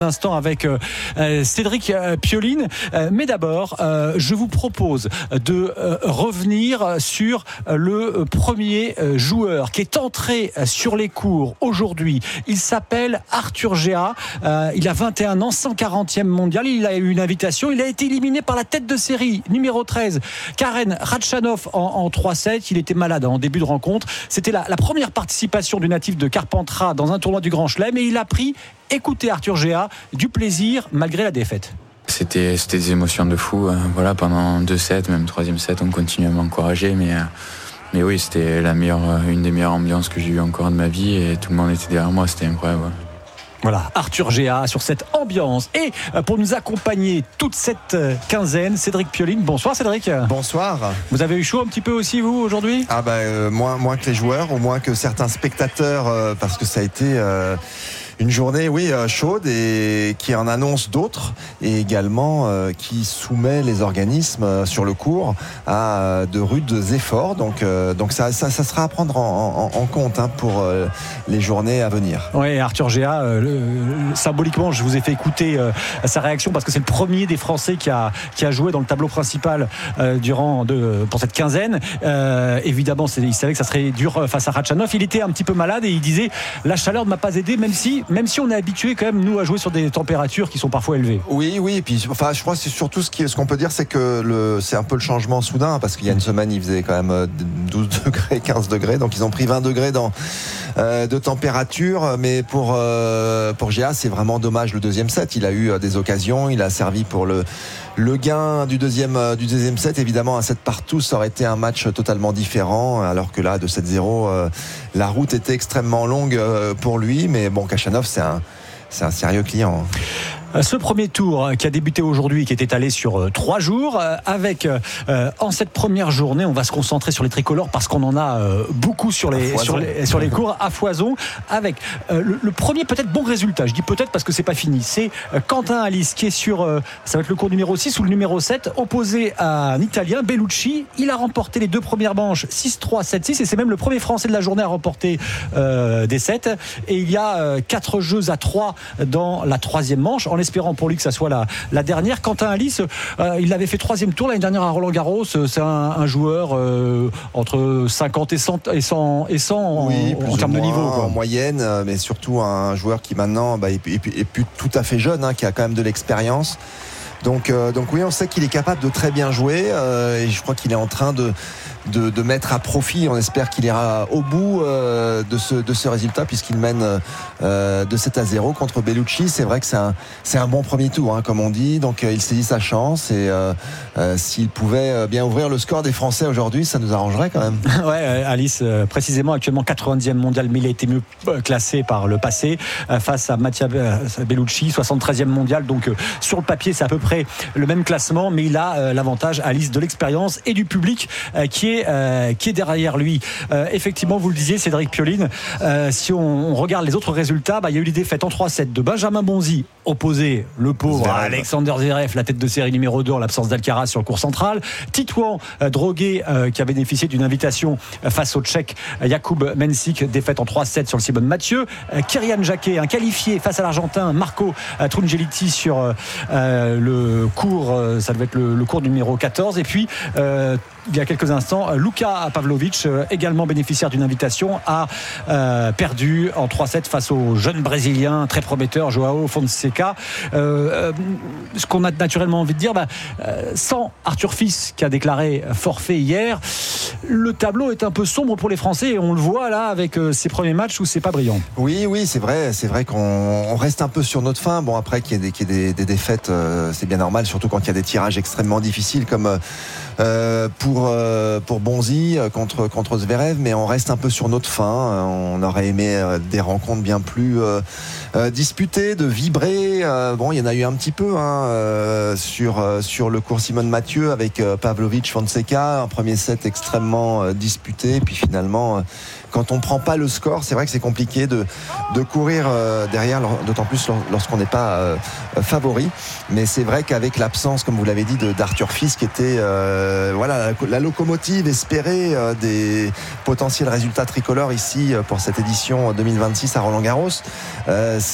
Instant avec Cédric Pioline, mais d'abord je vous propose de revenir sur le premier joueur qui est entré sur les cours aujourd'hui. Il s'appelle Arthur Géat, il a 21 ans, 140e mondial, il a eu une invitation, il a été éliminé par la tête de série numéro 13 Karen Khachanov en 3-7. Il était malade en début de rencontre. C'était la première participation du natif de Carpentras dans un tournoi du Grand Chelem, et il a pris, écoutez Arthur Géat, du plaisir malgré la défaite. C'était des émotions de fou. Voilà, pendant 2 sets, même 3e set, on continuait à m'encourager. Mais oui, c'était une des meilleures ambiances que j'ai eues encore de ma vie, et tout le monde était derrière moi, c'était incroyable. Voilà, Arthur Géat sur cette ambiance. Et pour nous accompagner toute cette quinzaine, Cédric Pioline. Bonsoir Cédric. Bonsoir. Vous avez eu chaud un petit peu aussi vous aujourd'hui ? Moins que les joueurs, au moins que certains spectateurs, parce que ça a été une journée chaude et qui en annonce d'autres, et également qui soumet les organismes sur le cours à de rudes efforts. Donc ça sera à prendre en compte pour les journées à venir. Oui, Arthur Géat, symboliquement, je vous ai fait écouter sa réaction parce que c'est le premier des Français qui a joué dans le tableau principal pour cette quinzaine. Évidemment, il savait que ça serait dur face à Khachanov. Il était un petit peu malade et il disait la chaleur ne m'a pas aidé, même si on est habitué quand même nous à jouer sur des températures qui sont parfois élevées. Oui, et puis je crois que c'est surtout ce qu'on peut dire, c'est que c'est un peu le changement soudain, parce qu'il y a une semaine il faisait quand même 12 degrés, 15 degrés, donc ils ont pris 20 degrés de température. Mais pour Géat, c'est vraiment dommage le deuxième set. Il a eu des occasions, il a servi pour le gain du deuxième set. Évidemment, un set partout, ça aurait été un match totalement différent, alors que là, de 7-0, la route était extrêmement longue pour lui. Mais bon, Khachanov, c'est un sérieux client. Ce premier tour qui a débuté aujourd'hui, qui est étalé sur 3 jours, avec en cette première journée, on va se concentrer sur les tricolores parce qu'on en a beaucoup sur les cours à foison, avec le premier peut-être bon résultat. Je dis peut-être parce que c'est pas fini. C'est Quentin Alice qui est sur, ça va être le cours numéro 6 ou le numéro 7, opposé à un Italien, Bellucci. Il a remporté les 2 premières manches 6-3, 7-6, et c'est même le premier Français de la journée à remporter des 7. Et il y a 4 jeux à 3 dans la 3e manche, en espérant pour lui que ça soit la dernière. Quentin Alice, il avait fait 3e tour l'année dernière à Roland-Garros. C'est un joueur entre 50 et 100 en termes de niveau, quoi. En moyenne, mais surtout un joueur qui maintenant est plus tout à fait jeune, qui a quand même de l'expérience. Donc oui, on sait qu'il est capable de très bien jouer, et je crois qu'il est en train de mettre à profit. On espère qu'il ira au bout de ce résultat, puisqu'il mène de 7-0 contre Bellucci. C'est vrai que c'est un bon premier tour, comme on dit. Donc il saisit sa chance, et s'il pouvait bien ouvrir le score des Français aujourd'hui, ça nous arrangerait quand même. Ouais, Alice, précisément actuellement 90e mondial, mais il a été mieux classé par le passé face à Mattia Bellucci, 73e mondial. Donc sur le papier, c'est à peu près le même classement, mais il a l'avantage, Alice, de l'expérience et du public qui est derrière lui. Effectivement, vous le disiez, Cédric Pioline, si on regarde les autres résultats, il y a eu des défaites en 3-7 de Benjamin Bonzi, opposé, le pauvre, à Alexander Zverev, la tête de série numéro 2 en l'absence d'Alcaraz sur le court central. Titouan drogué, qui a bénéficié d'une invitation face au Tchèque Jakub Mensik, défaite en 3-7 sur le Simone Mathieu. Kyrian Jacquet, un qualifié face à l'Argentin Marco Trungelliti sur le cours, ça devait être le cours numéro 14. Et puis il y a quelques instants, Luka Pavlovic, également bénéficiaire d'une invitation, a perdu en 3-7 face au jeune Brésilien très prometteur Joao Fonseca. Ce qu'on a naturellement envie de dire, sans Arthur Fils qui a déclaré forfait hier, le tableau est un peu sombre pour les Français, et on le voit là avec ces premiers matchs où c'est pas brillant. Oui, c'est vrai qu'on reste un peu sur notre faim. Bon, après qu'il y ait des défaites, c'est bien normal, surtout quand il y a des tirages extrêmement difficiles comme pour Bonzi contre Zverev, mais on reste un peu sur notre faim. On aurait aimé des rencontres bien plus disputées, de vibrer. Bon, il y en a eu un petit peu sur le cours Simone Mathieu avec Pavlovic Fonseca, un premier set extrêmement disputé, puis finalement quand on prend pas le score, c'est vrai que c'est compliqué de courir derrière, d'autant plus lorsqu'on n'est pas favori. Mais c'est vrai qu'avec l'absence, comme vous l'avez dit, d'Arthur Fils, qui était la locomotive espérée des potentiels résultats tricolores ici pour cette édition 2026 à Roland-Garros,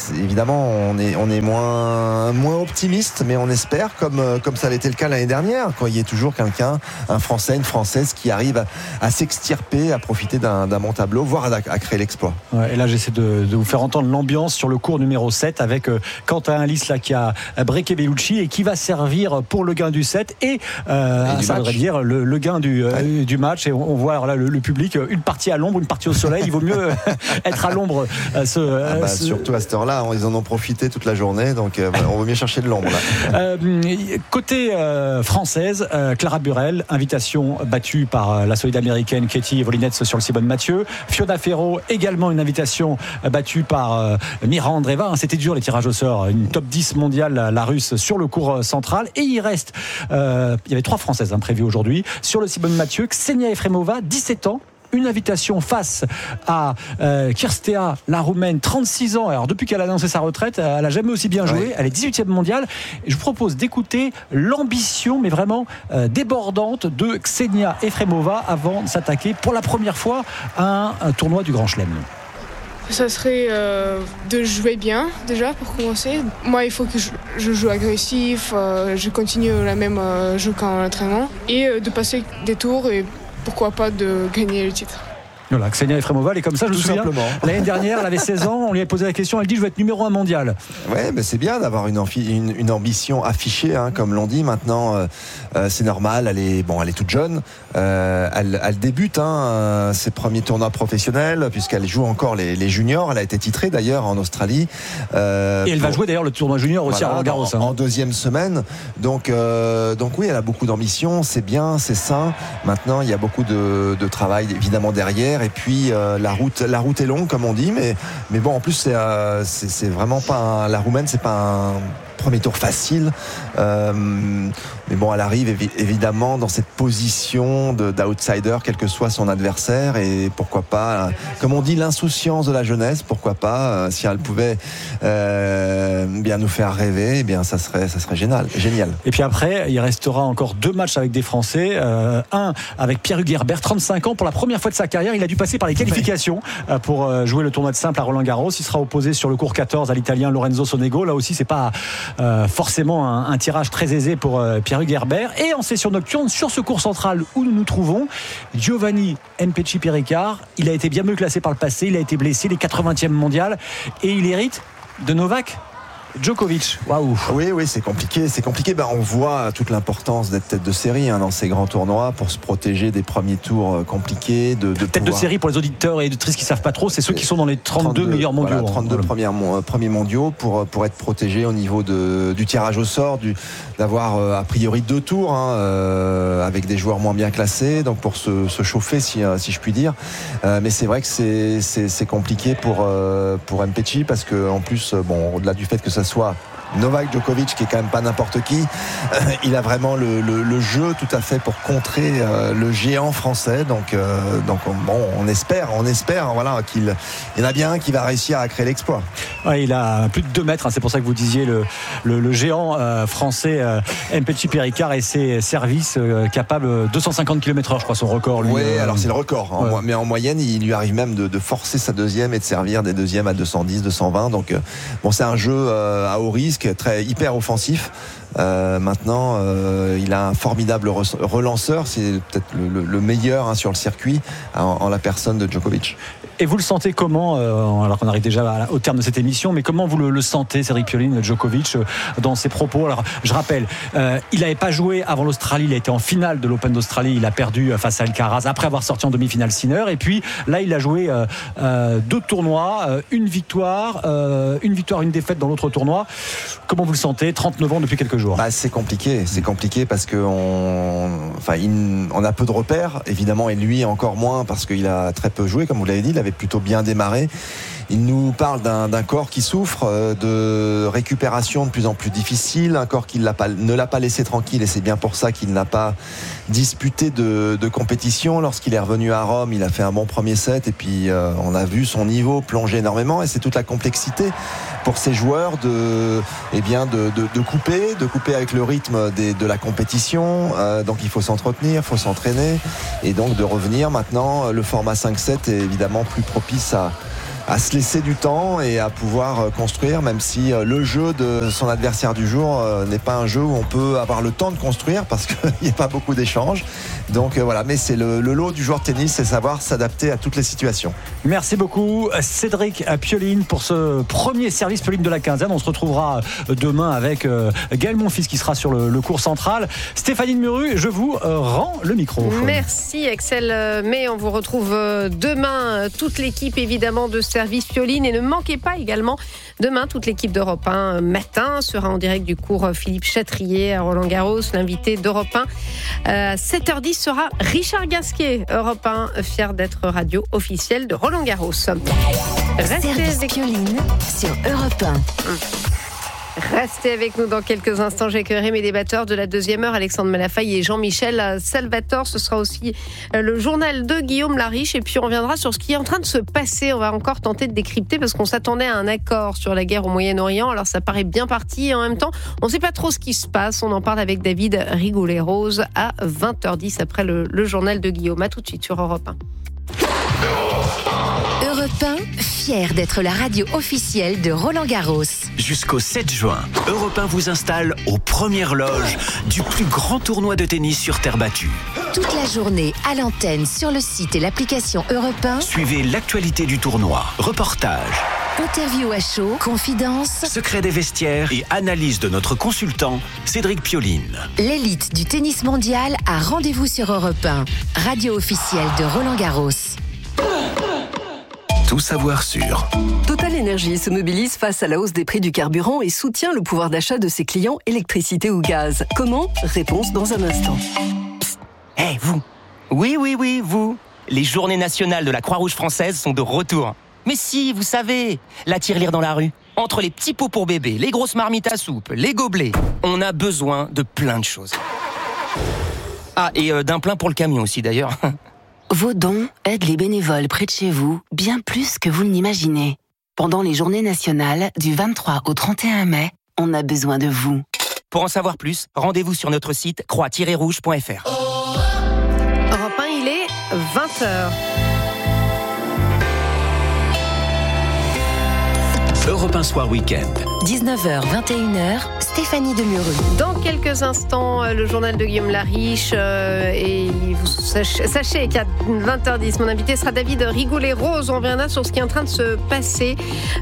évidemment, on est moins optimiste, mais on espère, comme ça l'était le cas l'année dernière, quand il y a toujours quelqu'un, un Français, une Française qui arrive à s'extirper, à profiter d'un bon tableau, voire à créer l'exploit. Ouais, et là, j'essaie de vous faire entendre l'ambiance sur le cours numéro 7 avec Quentin Halys là, qui a breaké Bellucci et qui va servir pour le gain du set et ça voudrait dire le gain du match. Et on voit alors là le public, une partie à l'ombre, une partie au soleil. Il vaut mieux être à l'ombre. Surtout à cette heure-là, ils en ont profité toute la journée, donc on vaut mieux chercher de l'ombre là. Côté française, Clara Burel, invitation battue par la solide américaine Katie Volinets sur le Simone Mathieu. Fiona Ferro, également une invitation battue par Mira Andreeva. C'était dur les tirages au sort, une top 10 mondiale, la russe, sur le cours central. Et il reste, il y avait 3 françaises prévues aujourd'hui. Sur le Simone Mathieu, Ksenia Efremova, 17 ans. Une invitation face à Kirstea, la Roumaine, 36 ans. Alors depuis qu'elle a annoncé sa retraite, elle n'a jamais aussi bien joué. Ouais. Elle est 18e mondiale. Et je vous propose d'écouter l'ambition, mais vraiment débordante, de Ksenia Efremova avant de s'attaquer pour la première fois à un tournoi du Grand Chelem. Ça serait de jouer bien déjà pour commencer. Moi, il faut que je joue agressif, je continue la même jeu qu'en entraînement et de passer des tours et pourquoi pas de gagner le titre. Voilà, Ksenia Efremova, elle est comme ça, je me souviens. L'année dernière, elle avait 16 ans, on lui a posé la question, elle dit je veux être numéro 1 mondial. Ouais, mais c'est bien d'avoir une ambition affichée, comme l'on dit. Maintenant, c'est normal, elle est toute jeune. Elle débute ses premiers tournois professionnels, puisqu'elle joue encore les juniors. Elle a été titrée d'ailleurs en Australie. Et elle va jouer d'ailleurs le tournoi junior aussi à Roland-Garros. En deuxième semaine. Donc oui, elle a beaucoup d'ambition, c'est bien, c'est sain. Maintenant, il y a beaucoup de travail évidemment derrière. Et puis la route est longue, comme on dit, mais bon, en plus c'est vraiment pas la Roumaine, c'est pas un premier tour facile, mais bon, elle arrive évidemment dans cette position d'outsider, quel que soit son adversaire, et pourquoi pas, comme on dit, l'insouciance de la jeunesse, pourquoi pas, si elle pouvait bien nous faire rêver, eh bien ça serait génial. Et puis après, il restera encore 2 matchs avec des Français, un avec Pierre-Hugues Herbert, 35 ans, pour la première fois de sa carrière, il a dû passer par les qualifications pour jouer le tournoi de simple à Roland-Garros. Il sera opposé sur le cours 14 à l'Italien Lorenzo Sonego. Là aussi, c'est pas forcément un tirage très aisé pour Pierre-Hugues Herbert. Et en session nocturne, sur ce cours central où nous nous trouvons, Giovanni Mpetshi Pericard, il a été bien mieux classé par le passé, il a été blessé, il est 80e mondial et il hérite de Novak Djokovic. Waouh. Oui, c'est compliqué. On voit toute l'importance d'être tête de série dans ces grands tournois pour se protéger des premiers tours compliqués. Tête de série pour les auditeurs et auditrices qui savent pas trop, c'est ceux qui sont dans les 32 meilleurs mondiaux. Voilà, 32 premiers mondiaux pour être protégés au niveau du tirage au sort, d'avoir a priori 2 tours avec des joueurs moins bien classés, donc pour se chauffer si je puis dire. Mais c'est vrai que c'est compliqué pour Mpetshi parce que en plus, au-delà du fait que ça soit Novak Djokovic, qui est quand même pas n'importe qui, il a vraiment le jeu tout à fait pour contrer le géant français. Donc on espère qu'il y en a bien un qui va réussir à créer l'exploit. Ouais, il a plus de 2 mètres, c'est pour ça que vous disiez le géant français Mpetshi Pericard et ses services capables 250 km/h, je crois, son record. Oui, alors c'est le record, mais en moyenne il lui arrive même de forcer sa deuxième et de servir des deuxièmes à 210, 220. Donc c'est un jeu à haut risque, hyper offensif. Maintenant, il a un formidable relanceur, c'est peut-être le meilleur sur le circuit en la personne de Djokovic. Et vous le sentez comment, alors qu'on arrive déjà au terme de cette émission, mais comment vous le sentez, Cédric Pioline, Djokovic, dans ses propos? Alors, je rappelle, il n'avait pas joué avant l'Australie, il a été en finale de l'Open d'Australie, il a perdu face à Alcaraz après avoir sorti en demi-finale Sinner, et puis là, il a joué 2 tournois, une victoire, une défaite dans l'autre tournoi. Comment vous le sentez, 39 ans depuis quelques jours? C'est compliqué parce que on a peu de repères, évidemment, et lui encore moins parce qu'il a très peu joué, comme vous l'avez dit, il avait plutôt bien démarré. Il nous parle d'un corps qui souffre, de récupération de plus en plus difficile, un corps qui ne l'a pas laissé tranquille, et c'est bien pour ça qu'il n'a pas disputé de compétition. Lorsqu'il est revenu à Rome, il a fait un bon premier set, et puis on a vu son niveau plonger énormément, et c'est toute la complexité pour ces joueurs de couper avec le rythme de la compétition. Donc il faut s'entretenir, il faut s'entraîner, et donc de revenir maintenant. Le format 5-7 est évidemment plus propice à se laisser du temps et à pouvoir construire, même si le jeu de son adversaire du jour n'est pas un jeu où on peut avoir le temps de construire parce qu'il n'y a pas beaucoup d'échanges. Donc voilà, mais c'est le lot du joueur de tennis, c'est savoir s'adapter à toutes les situations. Merci beaucoup Cédric Pioline pour ce premier service Pioline de la quinzaine. On se retrouvera demain avec Gaël Monfils qui sera sur le court central. Stéphanie de Muru, je vous rends le micro. Merci Axel, mais on vous retrouve demain, toute l'équipe évidemment de service Pioline, et ne manquez pas également demain toute l'équipe d'Europe 1 matin sera en direct du cours Philippe Chatrier à Roland-Garros. L'invité d'Europe 1 à 7h10 sera Richard Gasquet, Europe 1, fier d'être radio officielle de Roland-Garros. Restez avec Pioline sur Europe 1. Restez avec nous dans quelques instants. J'accueillerai mes débatteurs de la deuxième heure, Alexandre Malafaille et Jean-Michel Salvatore. Ce sera aussi le journal de Guillaume Lariche. Et puis on reviendra sur ce qui est en train de se passer. On va encore tenter de décrypter parce qu'on s'attendait à un accord sur la guerre au Moyen-Orient. Alors ça paraît bien parti et en même temps, on ne sait pas trop ce qui se passe. On en parle avec David Rigoulet-Rose à 20h10 après le journal de Guillaume. À tout de suite sur Europe 1. Europe 1, fier d'être la radio officielle de Roland-Garros. Jusqu'au 7 juin, Europe 1 vous installe aux premières loges du plus grand tournoi de tennis sur terre battue. Toute la journée à l'antenne, sur le site et l'application Europe 1. Suivez l'actualité du tournoi, reportages, Interview à chaud, confidences, secrets des vestiaires et analyse de notre consultant Cédric Pioline. L'élite du tennis mondial a rendez-vous sur Europe 1, radio officielle de Roland-Garros. Tout savoir sur Total Énergie se mobilise face à la hausse des prix du carburant et soutient le pouvoir d'achat de ses clients électricité ou gaz. Comment ? Réponse dans un instant. Hé, vous ! Oui, vous ! Les journées nationales de la Croix-Rouge française sont de retour. Mais si, vous savez, la tirelire dans la rue. Entre les petits pots pour bébé, les grosses marmites à soupe, les gobelets, on a besoin de plein de choses. Ah, et d'un plein pour le camion aussi d'ailleurs. Vos dons aident les bénévoles près de chez vous bien plus que vous ne l'imaginez. Pendant les journées nationales du 23 au 31 mai, on a besoin de vous. Pour en savoir plus, rendez-vous sur notre site croix-rouge.fr. Europe 1, il est 20h. Europe 1 Soir Week-end. 19h, 21h, Stéphanie de Muru. Dans quelques instants, le journal de Guillaume Lariche. Et vous sachez qu'à 20h10, mon invité sera David Rigoulet-Rose. On reviendra sur ce qui est en train de se passer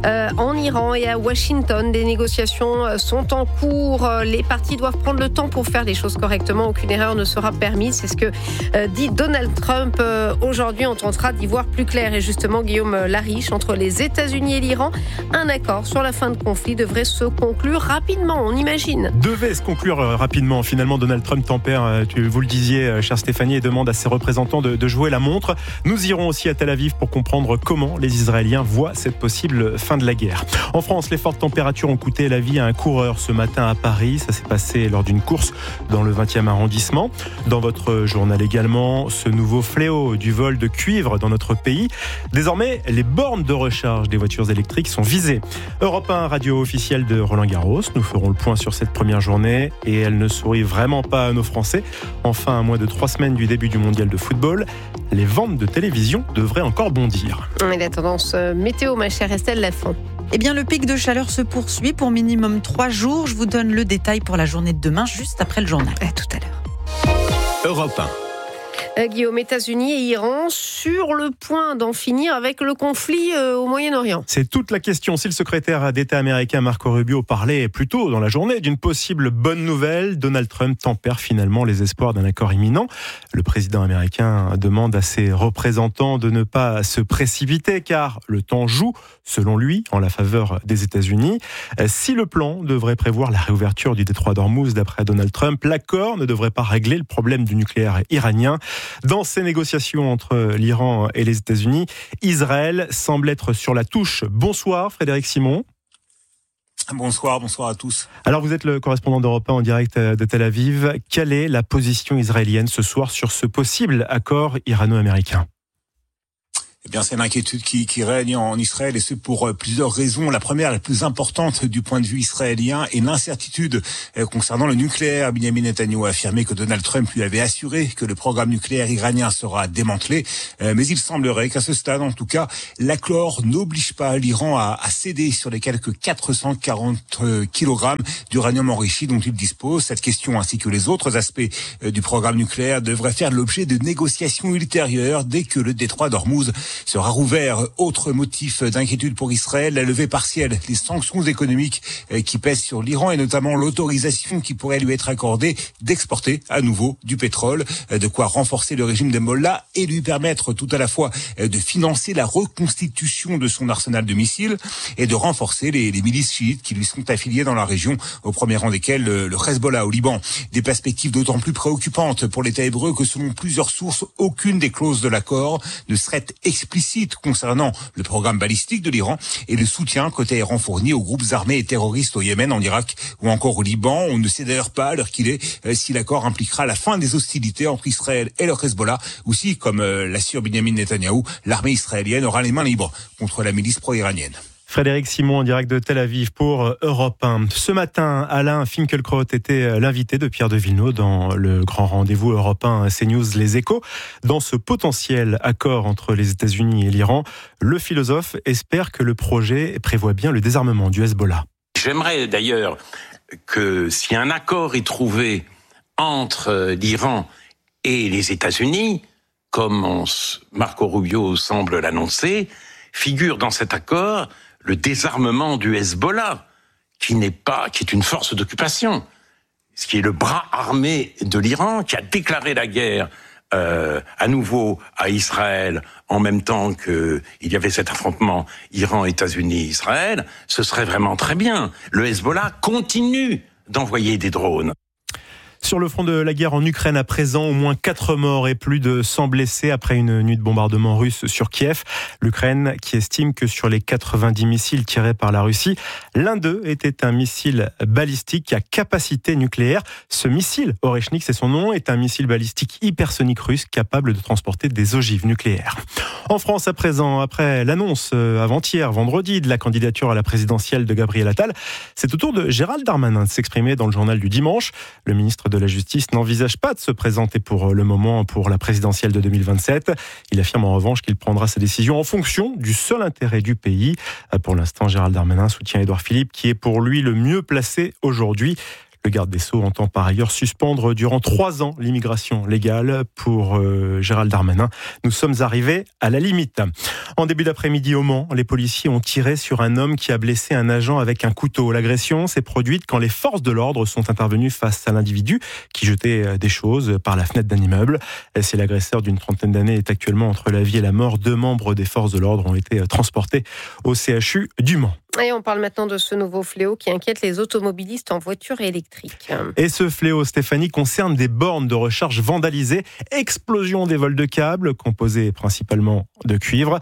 en Iran et à Washington. Des négociations sont en cours. Les parties doivent prendre le temps pour faire les choses correctement. Aucune erreur ne sera permise. C'est ce que dit Donald Trump. Aujourd'hui, on tentera d'y voir plus clair. Et justement, Guillaume Lariche, entre les États-Unis et l'Iran, un accord sur la fin de conflit devrait se conclure rapidement, on imagine. Devait se conclure rapidement. Finalement, Donald Trump tempère, vous le disiez, chère Stéphanie, et demande à ses représentants de jouer la montre. Nous irons aussi à Tel Aviv pour comprendre comment les Israéliens voient cette possible fin de la guerre. En France, les fortes températures ont coûté la vie à un coureur ce matin à Paris. Ça s'est passé lors d'une course dans le 20e arrondissement. Dans votre journal également, ce nouveau fléau du vol de cuivre dans notre pays. Désormais, les bornes de recharge des voitures électriques sont visées. Europe 1, radio officielle de Roland-Garros. Nous ferons le point sur cette première journée et elle ne sourit vraiment pas à nos Français. Enfin, à moins de 3 semaines du début du mondial de football, les ventes de télévision devraient encore bondir. Et la tendance météo, ma chère Estelle Lafont. Eh bien, le pic de chaleur se poursuit pour minimum 3 jours. Je vous donne le détail pour la journée de demain, juste après le journal. À tout à l'heure. Europe 1. Guillaume, États-Unis et Iran sur le point d'en finir avec le conflit au Moyen-Orient. C'est toute la question. Si le secrétaire d'État américain Marco Rubio parlait plus tôt dans la journée d'une possible bonne nouvelle, Donald Trump tempère finalement les espoirs d'un accord imminent. Le président américain demande à ses représentants de ne pas se précipiter car le temps joue, selon lui, en la faveur des États-Unis. Si le plan devrait prévoir la réouverture du détroit d'Ormuz d'après Donald Trump, l'accord ne devrait pas régler le problème du nucléaire iranien. Dans ces négociations entre l'Iran et les États-Unis, Israël semble être sur la touche. Bonsoir Frédéric Simon. Bonsoir à tous. Alors vous êtes le correspondant d'Europe 1 en direct de Tel Aviv. Quelle est la position israélienne ce soir sur ce possible accord irano-américain ? Eh bien, c'est l'inquiétude qui règne en Israël, et ce pour plusieurs raisons. La première, la plus importante du point de vue israélien, est l'incertitude concernant le nucléaire. Benjamin Netanyahu a affirmé que Donald Trump lui avait assuré que le programme nucléaire iranien sera démantelé. Mais il semblerait qu'à ce stade, en tout cas, l'accord n'oblige pas l'Iran à céder sur les quelques 440 kg d'uranium enrichi dont il dispose. Cette question, ainsi que les autres aspects du programme nucléaire, devraient faire l'objet de négociations ultérieures dès que le détroit d'Ormuz sera rouvert. Autre motif d'inquiétude pour Israël, la levée partielle des sanctions économiques qui pèsent sur l'Iran, et notamment l'autorisation qui pourrait lui être accordée d'exporter à nouveau du pétrole, de quoi renforcer le régime d'Hezbollah et lui permettre tout à la fois de financer la reconstitution de son arsenal de missiles et de renforcer les milices chiites qui lui sont affiliées dans la région, au premier rang desquelles le Hezbollah au Liban. Des perspectives d'autant plus préoccupantes pour l'État hébreu que, selon plusieurs sources, aucune des clauses de l'accord ne serait explicite concernant le programme balistique de l'Iran et le soutien que Téhéran fournit aux groupes armés et terroristes au Yémen, en Irak ou encore au Liban. On ne sait d'ailleurs pas, à l'heure qu'il est, si l'accord impliquera la fin des hostilités entre Israël et le Hezbollah, ou si, comme l'assure Benjamin Netanyahou, l'armée israélienne aura les mains libres contre la milice pro-iranienne. Frédéric Simon en direct de Tel Aviv pour Europe 1. Ce matin, Alain Finkielkraut était l'invité de Pierre de Villeneuve dans le grand rendez-vous Europe 1 CNews Les Échos. Dans ce potentiel accord entre les États-Unis et l'Iran, le philosophe espère que le projet prévoit bien le désarmement du Hezbollah. J'aimerais d'ailleurs que si un accord est trouvé entre l'Iran et les États-Unis, comme Marco Rubio semble l'annoncer, figure dans cet accord le désarmement du Hezbollah, qui est une force d'occupation, ce qui est le bras armé de l'Iran, qui a déclaré la guerre à nouveau à Israël en même temps qu'il y avait cet affrontement Iran-États-Unis-Israël. Ce serait vraiment très bien. Le Hezbollah continue d'envoyer des drones. Sur le front de la guerre en Ukraine à présent, au moins 4 morts et plus de 100 blessés après une nuit de bombardement russe sur Kiev. L'Ukraine qui estime que sur les 90 missiles tirés par la Russie, l'un d'eux était un missile balistique à capacité nucléaire. Ce missile, Oreshnik c'est son nom, est un missile balistique hypersonique russe capable de transporter des ogives nucléaires. En France à présent, après l'annonce avant-hier, vendredi, de la candidature à la présidentielle de Gabriel Attal, c'est au tour de Gérald Darmanin de s'exprimer dans le journal du dimanche. Le ministre de la Justice n'envisage pas de se présenter pour le moment pour la présidentielle de 2027. Il affirme en revanche qu'il prendra sa décision en fonction du seul intérêt du pays. Pour l'instant, Gérald Darmanin soutient Édouard Philippe, qui est pour lui le mieux placé aujourd'hui. Le garde des Sceaux entend par ailleurs suspendre durant 3 ans l'immigration légale. Pour Gérald Darmanin, nous sommes arrivés à la limite. En début d'après-midi au Mans, les policiers ont tiré sur un homme qui a blessé un agent avec un couteau. L'agression s'est produite quand les forces de l'ordre sont intervenues face à l'individu qui jetait des choses par la fenêtre d'un immeuble. C'est l'agresseur d'une trentaine d'années est actuellement entre la vie et la mort. 2 membres des forces de l'ordre ont été transportés au CHU du Mans. Et on parle maintenant de ce nouveau fléau qui inquiète les automobilistes en voiture électrique. Et ce fléau, Stéphanie, concerne des bornes de recharge vandalisées, explosion des vols de câbles, composés principalement de cuivre.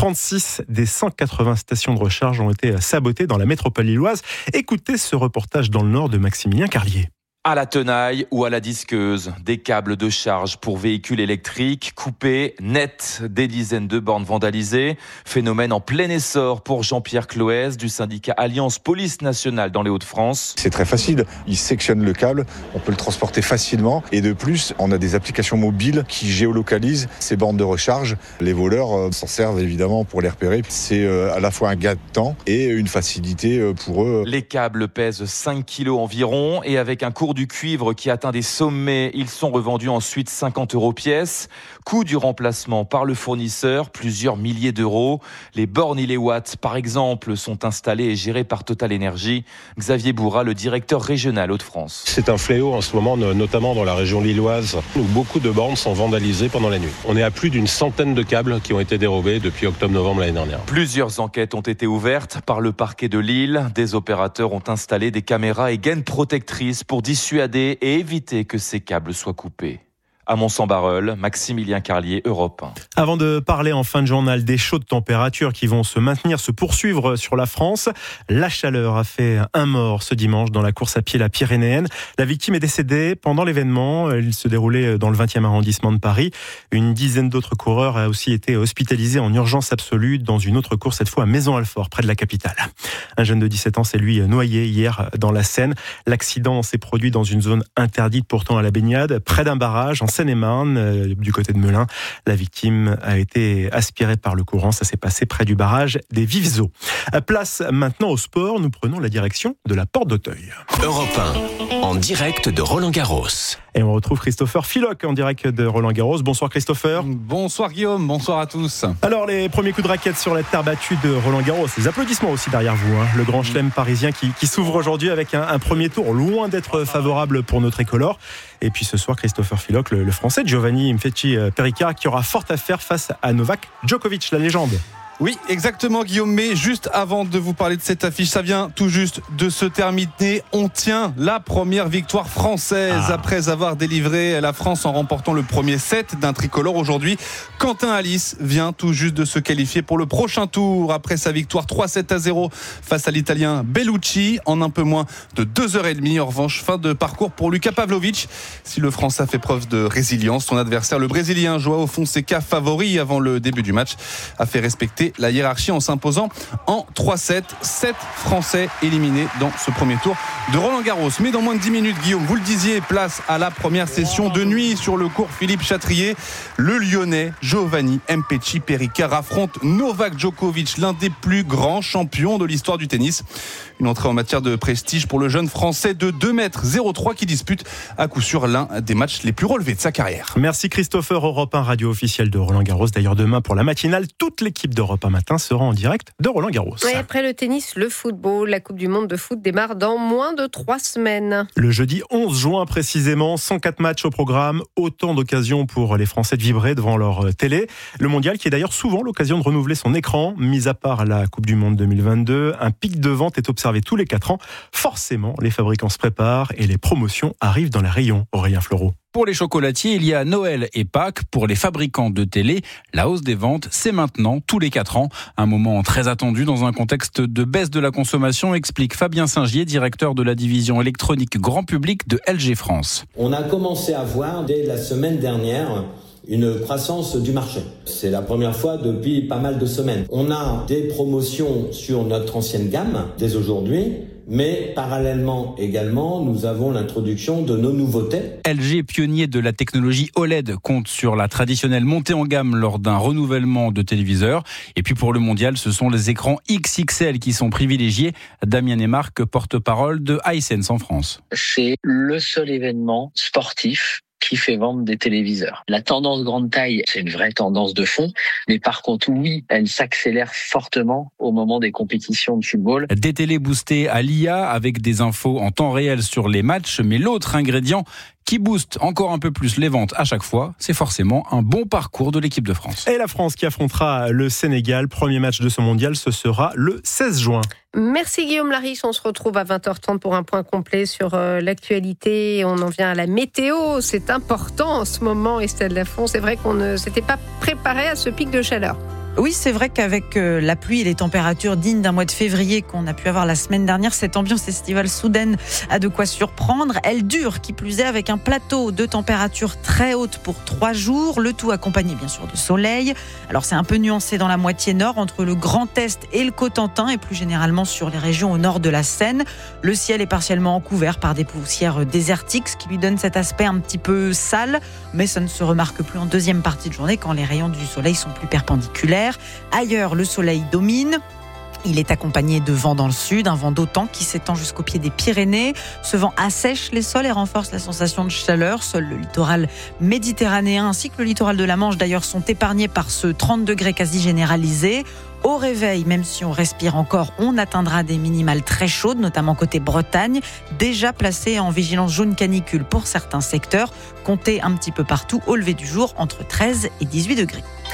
36 des 180 stations de recharge ont été sabotées dans la métropole lilloise. Écoutez ce reportage dans le Nord de Maximilien Carlier. À la tenaille ou à la disqueuse, des câbles de charge pour véhicules électriques coupés, net, des dizaines de bornes vandalisées. Phénomène en plein essor pour Jean-Pierre Cloès du syndicat Alliance Police Nationale dans les Hauts-de-France. C'est très facile, il sectionne le câble, on peut le transporter facilement et de plus, on a des applications mobiles qui géolocalisent ces bornes de recharge. Les voleurs s'en servent évidemment pour les repérer. C'est à la fois un gain de temps et une facilité pour eux. Les câbles pèsent 5 kilos environ et avec un cours du cuivre qui atteint des sommets, ils sont revendus ensuite 50 € pièce. Coût du remplacement par le fournisseur, plusieurs milliers d'euros. Les bornes Iléwatt, par exemple, sont installées et gérées par Total Energy. Xavier Bourra, le directeur régional Hauts-de-France. C'est un fléau en ce moment, notamment dans la région lilloise, où beaucoup de bornes sont vandalisées pendant la nuit. On est à plus d'une centaine de câbles qui ont été dérobés depuis octobre-novembre l'année dernière. Plusieurs enquêtes ont été ouvertes par le parquet de Lille. Des opérateurs ont installé des caméras et gaines protectrices pour dissuader et éviter que ces câbles soient coupés. À Mont-Saint-Barreul, Maximilien Carlier, Europe 1. Avant de parler en fin de journal des chaudes températures qui vont se poursuivre sur la France, la chaleur a fait un mort ce dimanche dans la course à pied la Pyrénéenne. La victime est décédée pendant l'événement. Il se déroulait dans le 20e arrondissement de Paris. Une dizaine d'autres coureurs a aussi été hospitalisés en urgence absolue dans une autre course, cette fois à Maisons-Alfort, près de la capitale. Un jeune de 17 ans s'est lui noyé hier dans la Seine. L'accident s'est produit dans une zone interdite pourtant à la baignade, près d'un barrage en Seine-et-Marne, du côté de Melun. La victime a été aspirée par le courant. Ça s'est passé près du barrage des Vives Eaux. Place maintenant au sport. Nous prenons la direction de la Porte d'Auteuil. Europe 1, en direct de Roland-Garros. Et on retrouve Christopher Philoc en direct de Roland-Garros. Bonsoir Christopher. Bonsoir Guillaume, bonsoir à tous. Alors les premiers coups de raquette sur la terre battue de Roland-Garros. Les applaudissements aussi derrière vous. Le grand chelem parisien qui s'ouvre aujourd'hui avec un premier tour loin d'être favorable pour nos tricolores. Et puis ce soir, Christopher Philoc, le français Giovanni Mfetchi-Pericard qui aura fort à faire face à Novak Djokovic, la légende. Oui, exactement Guillaume, mais juste avant de vous parler de cette affiche, ça vient tout juste de se terminer. On tient la première victoire française après avoir délivré la France en remportant le premier set d'un tricolore aujourd'hui. Quentin Halys vient tout juste de se qualifier pour le prochain tour après sa victoire 3-7-0 face à l'Italien Bellucci en un peu moins de 2h30. En revanche, fin de parcours pour Luka Pavlovic. Si le Français a fait preuve de résilience, son adversaire, le Brésilien Joao Fonseca, favori avant le début du match, a fait respecter la hiérarchie en s'imposant en 3-7. 7 Français éliminés dans ce premier tour de Roland-Garros. Mais dans moins de 10 minutes, Guillaume, vous le disiez, place à la première session de nuit sur le cours Philippe Chatrier. Le Lyonnais Giovanni Mfetchi-Pericard affronte Novak Djokovic, l'un des plus grands champions de l'histoire du tennis. Une entrée en matière de prestige pour le jeune Français de 2,03 m qui dispute à coup sûr l'un des matchs les plus relevés de sa carrière. Merci Christopher. Europe 1, radio officielle de Roland-Garros. D'ailleurs demain pour la matinale, toute l'équipe d'Europe 1 Matin sera en direct de Roland-Garros. Et après le tennis, le football, la Coupe du Monde de foot démarre dans moins de 3 semaines. Le jeudi 11 juin précisément, 104 matchs au programme, autant d'occasions pour les Français de vibrer devant leur télé. Le mondial qui est d'ailleurs souvent l'occasion de renouveler son écran, mis à part la Coupe du Monde 2022. Un pic de vente est observé tous les 4 ans. Forcément, les fabricants se préparent et les promotions arrivent dans les rayons. Aurélien Fleureau. Pour les chocolatiers, il y a Noël et Pâques. Pour les fabricants de télé, la hausse des ventes, c'est maintenant, tous les 4 ans. Un moment très attendu dans un contexte de baisse de la consommation, explique Fabien Singier, directeur de la division électronique grand public de LG France. On a commencé à voir dès la semaine dernière une croissance du marché. C'est la première fois depuis pas mal de semaines. On a des promotions sur notre ancienne gamme dès aujourd'hui, mais parallèlement également, nous avons l'introduction de nos nouveautés. LG, pionnier de la technologie OLED, compte sur la traditionnelle montée en gamme lors d'un renouvellement de téléviseurs. Et puis pour le mondial, ce sont les écrans XXL qui sont privilégiés. Damien Nemarque, porte-parole de Hisense en France. C'est le seul événement sportif qui fait vendre des téléviseurs. La tendance grande taille, c'est une vraie tendance de fond, mais par contre, oui, elle s'accélère fortement au moment des compétitions de football. Des télés boostées à l'IA avec des infos en temps réel sur les matchs, mais l'autre ingrédient qui booste encore un peu plus les ventes à chaque fois, c'est forcément un bon parcours de l'équipe de France. Et la France qui affrontera le Sénégal, premier match de ce mondial, ce sera le 16 juin. Merci Guillaume Lariche, on se retrouve à 20h30 pour un point complet sur l'actualité. On en vient à la météo, c'est important en ce moment Estelle Lafont, c'est vrai qu'on ne s'était pas préparé à ce pic de chaleur. Oui, c'est vrai qu'avec la pluie et les températures dignes d'un mois de février qu'on a pu avoir la semaine dernière, cette ambiance estivale soudaine a de quoi surprendre. Elle dure, qui plus est, avec un plateau de température très haute pour 3 jours, le tout accompagné bien sûr de soleil. Alors c'est un peu nuancé dans la moitié nord, entre le Grand Est et le Cotentin, et plus généralement sur les régions au nord de la Seine. Le ciel est partiellement couvert par des poussières désertiques, ce qui lui donne cet aspect un petit peu sale, mais ça ne se remarque plus en deuxième partie de journée quand les rayons du soleil sont plus perpendiculaires. Ailleurs, le soleil domine. Il est accompagné de vent dans le sud, un vent d'OTAN qui s'étend jusqu'au pied des Pyrénées. Ce vent assèche les sols et renforce la sensation de chaleur. Seul le littoral méditerranéen ainsi que le littoral de la Manche d'ailleurs sont épargnés par ce 30 degrés quasi généralisé. Au réveil, même si on respire encore, on atteindra des minimales très chaudes, notamment côté Bretagne, déjà placées en vigilance jaune canicule pour certains secteurs. Comptez un petit peu partout au lever du jour entre 13 et 18 degrés.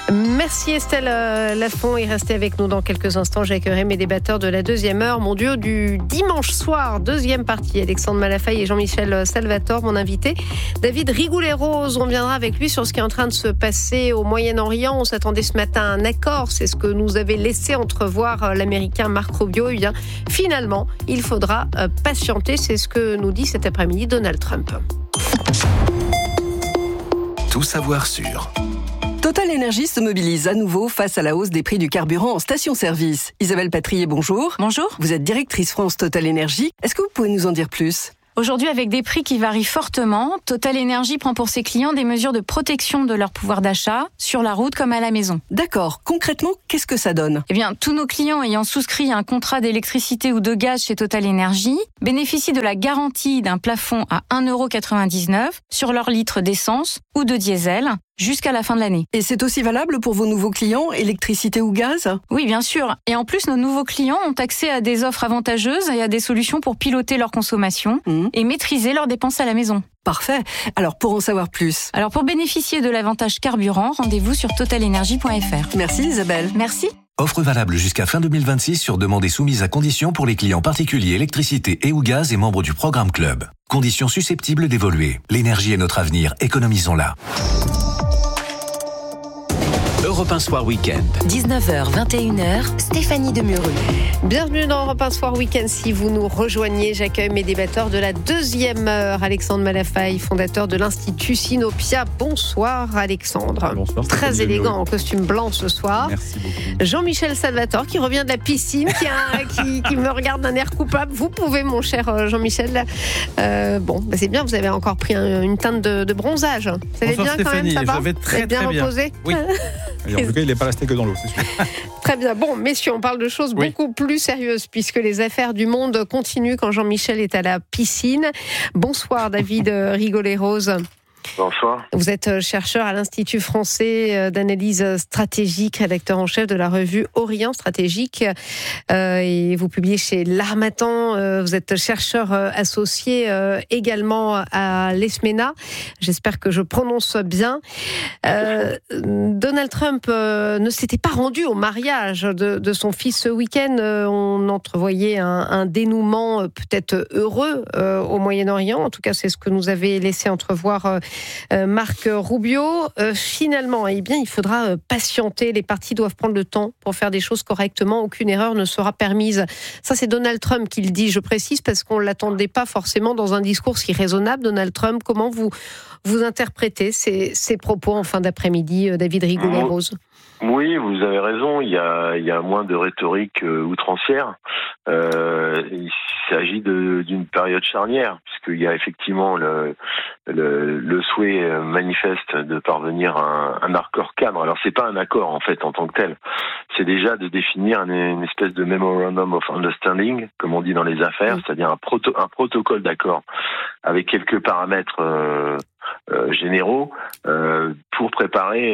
Merci Estelle Lafont et restez avec nous dans quelques instants. J'accueillerai mes débatteurs de la deuxième heure, mon duo du dimanche soir, deuxième partie. Alexandre Malafaille et Jean-Michel Salvatore, mon invité. David Rigoulet-Rose, on viendra avec lui sur ce qui est en train de se passer au Moyen-Orient. On s'attendait ce matin à un accord, c'est ce que nous avait laissé entrevoir l'Américain Marco Rubio. Eh bien, finalement, il faudra patienter, c'est ce que nous dit cet après-midi Donald Trump. Tout savoir sur Total Énergie se mobilise à nouveau face à la hausse des prix du carburant en station-service. Isabelle Patrier, bonjour. Bonjour. Vous êtes directrice France Total Énergie. Est-ce que vous pouvez nous en dire plus ? Aujourd'hui, avec des prix qui varient fortement, Total Énergie prend pour ses clients des mesures de protection de leur pouvoir d'achat, sur la route comme à la maison. D'accord. Concrètement, qu'est-ce que ça donne ? Eh bien, tous nos clients ayant souscrit un contrat d'électricité ou de gaz chez Total Énergie bénéficient de la garantie d'un plafond à 1,99 € sur leur litre d'essence ou de diesel jusqu'à la fin de l'année. Et c'est aussi valable pour vos nouveaux clients, électricité ou gaz ? Oui, bien sûr. Et en plus, nos nouveaux clients ont accès à des offres avantageuses et à des solutions pour piloter leur consommation et maîtriser leurs dépenses à la maison. Parfait. Alors, pour en savoir plus. Alors, pour bénéficier de l'avantage carburant, rendez-vous sur totalenergie.fr. Merci Isabelle. Merci. Offre valable jusqu'à fin 2026 sur demande et soumise à conditions pour les clients particuliers électricité et ou gaz et membres du programme Club. Conditions susceptibles d'évoluer. L'énergie est notre avenir, économisons-la. Europe 1 Soir Week-end. 19h, 21h, Stéphanie Demureux. Bienvenue dans Europe 1 Soir Week-end. Si vous nous rejoignez, j'accueille mes débatteurs de la deuxième heure. Alexandre Malafaille, fondateur de l'Institut Sinopia. Bonsoir Alexandre. Bonsoir. Très élégant en costume blanc ce soir. Merci beaucoup. Jean-Michel Salvatore qui revient de la piscine, qui me regarde d'un air coupable. Vous pouvez, mon cher Jean-Michel. C'est bien, vous avez encore pris une teinte de bronzage. Vous allez bien Stéphanie, quand même, ça va? je vais très, vous êtes bien très bien. reposé? Oui. Et en tout cas, il n'est pas resté que dans l'eau, c'est sûr. Très bien. Bon, messieurs, on parle de choses beaucoup plus sérieuses puisque les affaires du monde continuent quand Jean-Michel est à la piscine. Bonsoir, David Rigoulet-Rose. Bonsoir. Vous êtes chercheur à l'Institut français d'analyse stratégique, rédacteur en chef de la revue Orient Stratégique et vous publiez chez L'Harmattan. Vous êtes chercheur associé également à l'ESMENA. J'espère que je prononce bien. Donald Trump ne s'était pas rendu au mariage de son fils ce week-end. On entrevoyait un dénouement peut-être heureux au Moyen-Orient. En tout cas, c'est ce que nous avait laissé entrevoir Marco Rubio. Finalement, eh bien, il faudra patienter. Les partis doivent prendre le temps pour faire des choses correctement. Aucune erreur ne sera permise. Ça, c'est Donald Trump qui le dit, je précise, parce qu'on ne l'attendait pas forcément dans un discours si raisonnable. Donald Trump, comment vous interprétez ces propos en fin d'après-midi, David Rigoulet-Rose ? Oui, vous avez raison, il y a moins de rhétorique outrancière. Il s'agit d'une période charnière, puisqu'il y a effectivement le souhait manifeste de parvenir à un accord cadre. Alors c'est pas un accord en fait en tant que tel, c'est déjà de définir une espèce de memorandum of understanding, comme on dit dans les affaires, c'est-à-dire un protocole d'accord avec quelques paramètres généraux pour préparer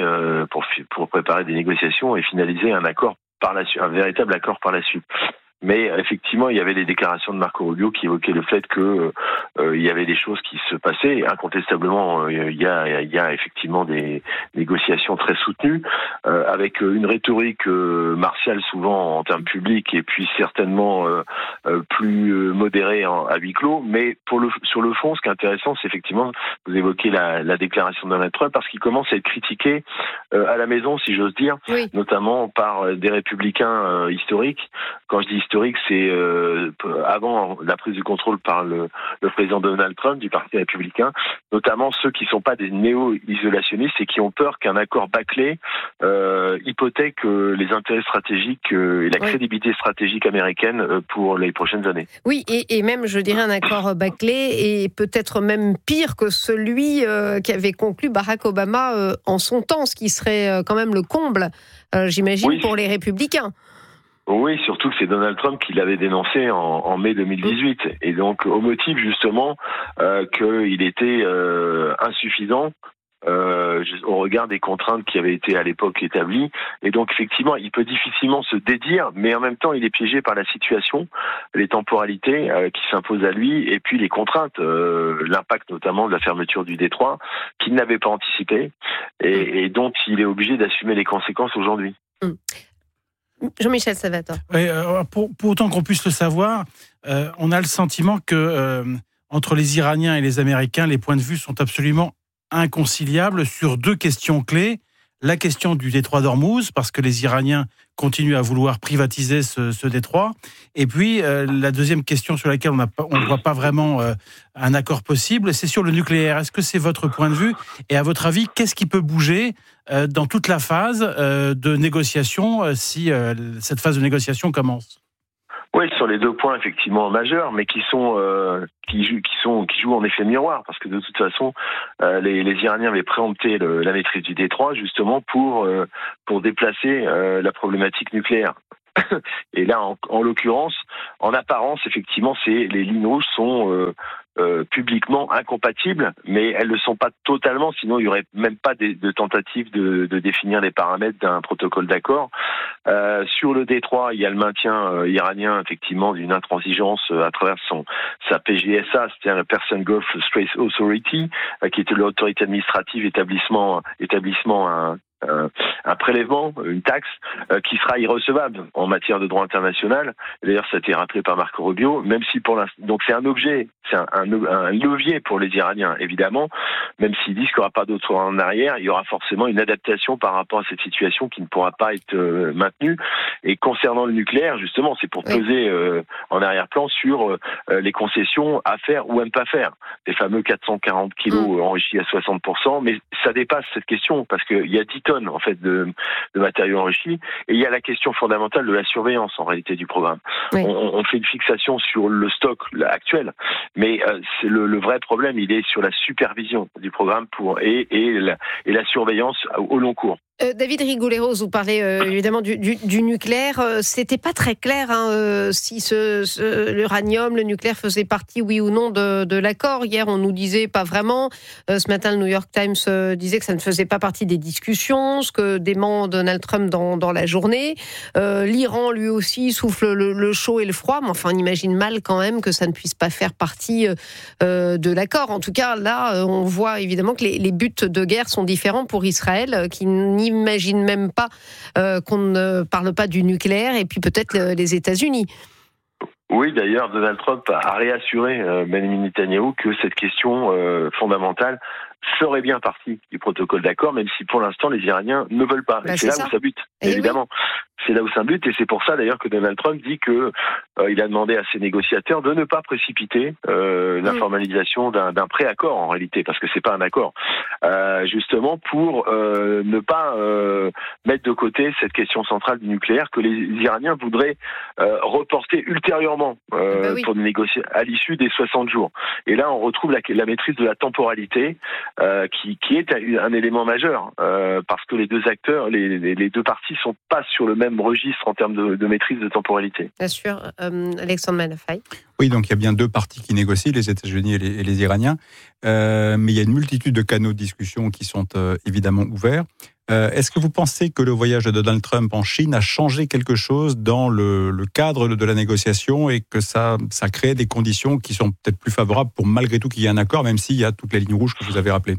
des négociations et finaliser un accord par la suite, un véritable accord par la suite. Mais effectivement, il y avait des déclarations de Marco Rubio qui évoquaient le fait que il y avait des choses qui se passaient. Et incontestablement, il y a effectivement des négociations très soutenues, avec une rhétorique martiale souvent en termes publics et puis certainement plus modérée à huis clos. Mais sur le fond, ce qui est intéressant, c'est effectivement, vous évoquez la déclaration de Donald Trump, parce qu'il commence à être critiqué à la maison, si j'ose dire, notamment par des républicains historiques. Quand je dis historique, c'est avant la prise du contrôle par le président Donald Trump du Parti républicain, notamment ceux qui ne sont pas des néo-isolationnistes et qui ont peur qu'un accord bâclé hypothèque les intérêts stratégiques et la crédibilité stratégique américaine pour les prochaines années. Oui, et même, je dirais, un accord bâclé et peut-être même pire que celui qu'avait conclu Barack Obama en son temps, ce qui serait quand même le comble, j'imagine, pour les républicains. Oui, surtout que c'est Donald Trump qui l'avait dénoncé en mai 2018. Et donc, au motif justement qu'il était insuffisant au regard des contraintes qui avaient été à l'époque établies. Et donc effectivement, il peut difficilement se dédire, mais en même temps, il est piégé par la situation, les temporalités qui s'imposent à lui, et puis les contraintes, l'impact notamment de la fermeture du détroit, qu'il n'avait pas anticipé, et dont il est obligé d'assumer les conséquences aujourd'hui. Jean-Michel Salvatore. Pour autant qu'on puisse le savoir, on a le sentiment que entre les Iraniens et les Américains, les points de vue sont absolument inconciliables sur deux questions clés. La question du détroit d'Ormuz, parce que les Iraniens continuent à vouloir privatiser ce détroit. Et puis, la deuxième question sur laquelle on ne voit pas vraiment un accord possible, c'est sur le nucléaire. Est-ce que c'est votre point de vue ? Et à votre avis, qu'est-ce qui peut bouger dans toute la phase de négociation, si cette phase de négociation commence ? Oui, sur les deux points effectivement majeurs, mais qui jouent en effet miroir, parce que de toute façon, les Iraniens avaient préempté la maîtrise du détroit justement pour déplacer la problématique nucléaire. Et là, en l'occurrence, en apparence, effectivement, les lignes rouges sont publiquement incompatibles, mais elles ne le sont pas totalement, sinon il n'y aurait même pas de tentative de définir les paramètres d'un protocole d'accord. Sur le détroit, il y a le maintien iranien, effectivement, d'une intransigeance à travers sa PGSA, c'est-à-dire la Persian Gulf Straits Authority, qui était l'autorité administrative établissement un prélèvement, une taxe, qui sera irrecevable en matière de droit international. D'ailleurs, ça a été rappelé par Marco Rubio, même si pour l'instant, donc c'est un objet, c'est un levier pour les Iraniens, évidemment, même s'ils disent qu'il n'y aura pas d'autre en arrière, il y aura forcément une adaptation par rapport à cette situation qui ne pourra pas être maintenue. Et concernant le nucléaire, justement, c'est pour peser en arrière-plan sur les concessions à faire ou à ne pas faire. Les fameux 440 kilos enrichis à 60%, mais ça dépasse cette question, parce qu'il y a 10 tonnes en fait de matériaux enrichis, et il y a la question fondamentale de la surveillance en réalité du programme. On fait une fixation sur le stock actuel, mais c'est le vrai problème, il est sur la supervision du programme et la surveillance au long cours. David Rigoulet-Rose, vous parlez évidemment du nucléaire. C'était pas très clair si l'uranium, le nucléaire faisait partie, oui ou non, de l'accord. Hier, on nous disait pas vraiment. Ce matin, le New York Times disait que ça ne faisait pas partie des discussions, ce que dément Donald Trump dans la journée. L'Iran, lui aussi, souffle le chaud et le froid, mais enfin, on imagine mal quand même que ça ne puisse pas faire partie de l'accord. En tout cas, là, on voit évidemment que les buts de guerre sont différents pour Israël, qui n'imagine même pas qu'on ne parle pas du nucléaire, et puis peut-être les États-Unis. Oui, d'ailleurs, Donald Trump a réassuré Benjamin Netanyahou que cette question fondamentale ferait bien partie du protocole d'accord, même si pour l'instant les Iraniens ne veulent pas. Et c'est là où ça bute, évidemment. C'est là où ça bute, et c'est pour ça d'ailleurs que Donald Trump dit que il a demandé à ses négociateurs de ne pas précipiter la formalisation d'un préaccord en réalité, parce que c'est pas un accord, justement pour ne pas mettre de côté cette question centrale du nucléaire que les Iraniens voudraient reporter ultérieurement pour négocier à l'issue des 60 jours. Et là, on retrouve la maîtrise de la temporalité, qui est un élément majeur, parce que les deux acteurs, les deux parties sont pas sur le même registre en termes de maîtrise de temporalité. Bien sûr, Alexandre Manafay. Oui, donc il y a bien deux parties qui négocient, les États-Unis et les Iraniens, mais il y a une multitude de canaux de discussion qui sont évidemment ouverts. Est-ce que vous pensez que le voyage de Donald Trump en Chine a changé quelque chose dans le cadre de la négociation, et que ça crée des conditions qui sont peut-être plus favorables pour malgré tout qu'il y ait un accord, même s'il y a toutes les lignes rouges que vous avez rappelées?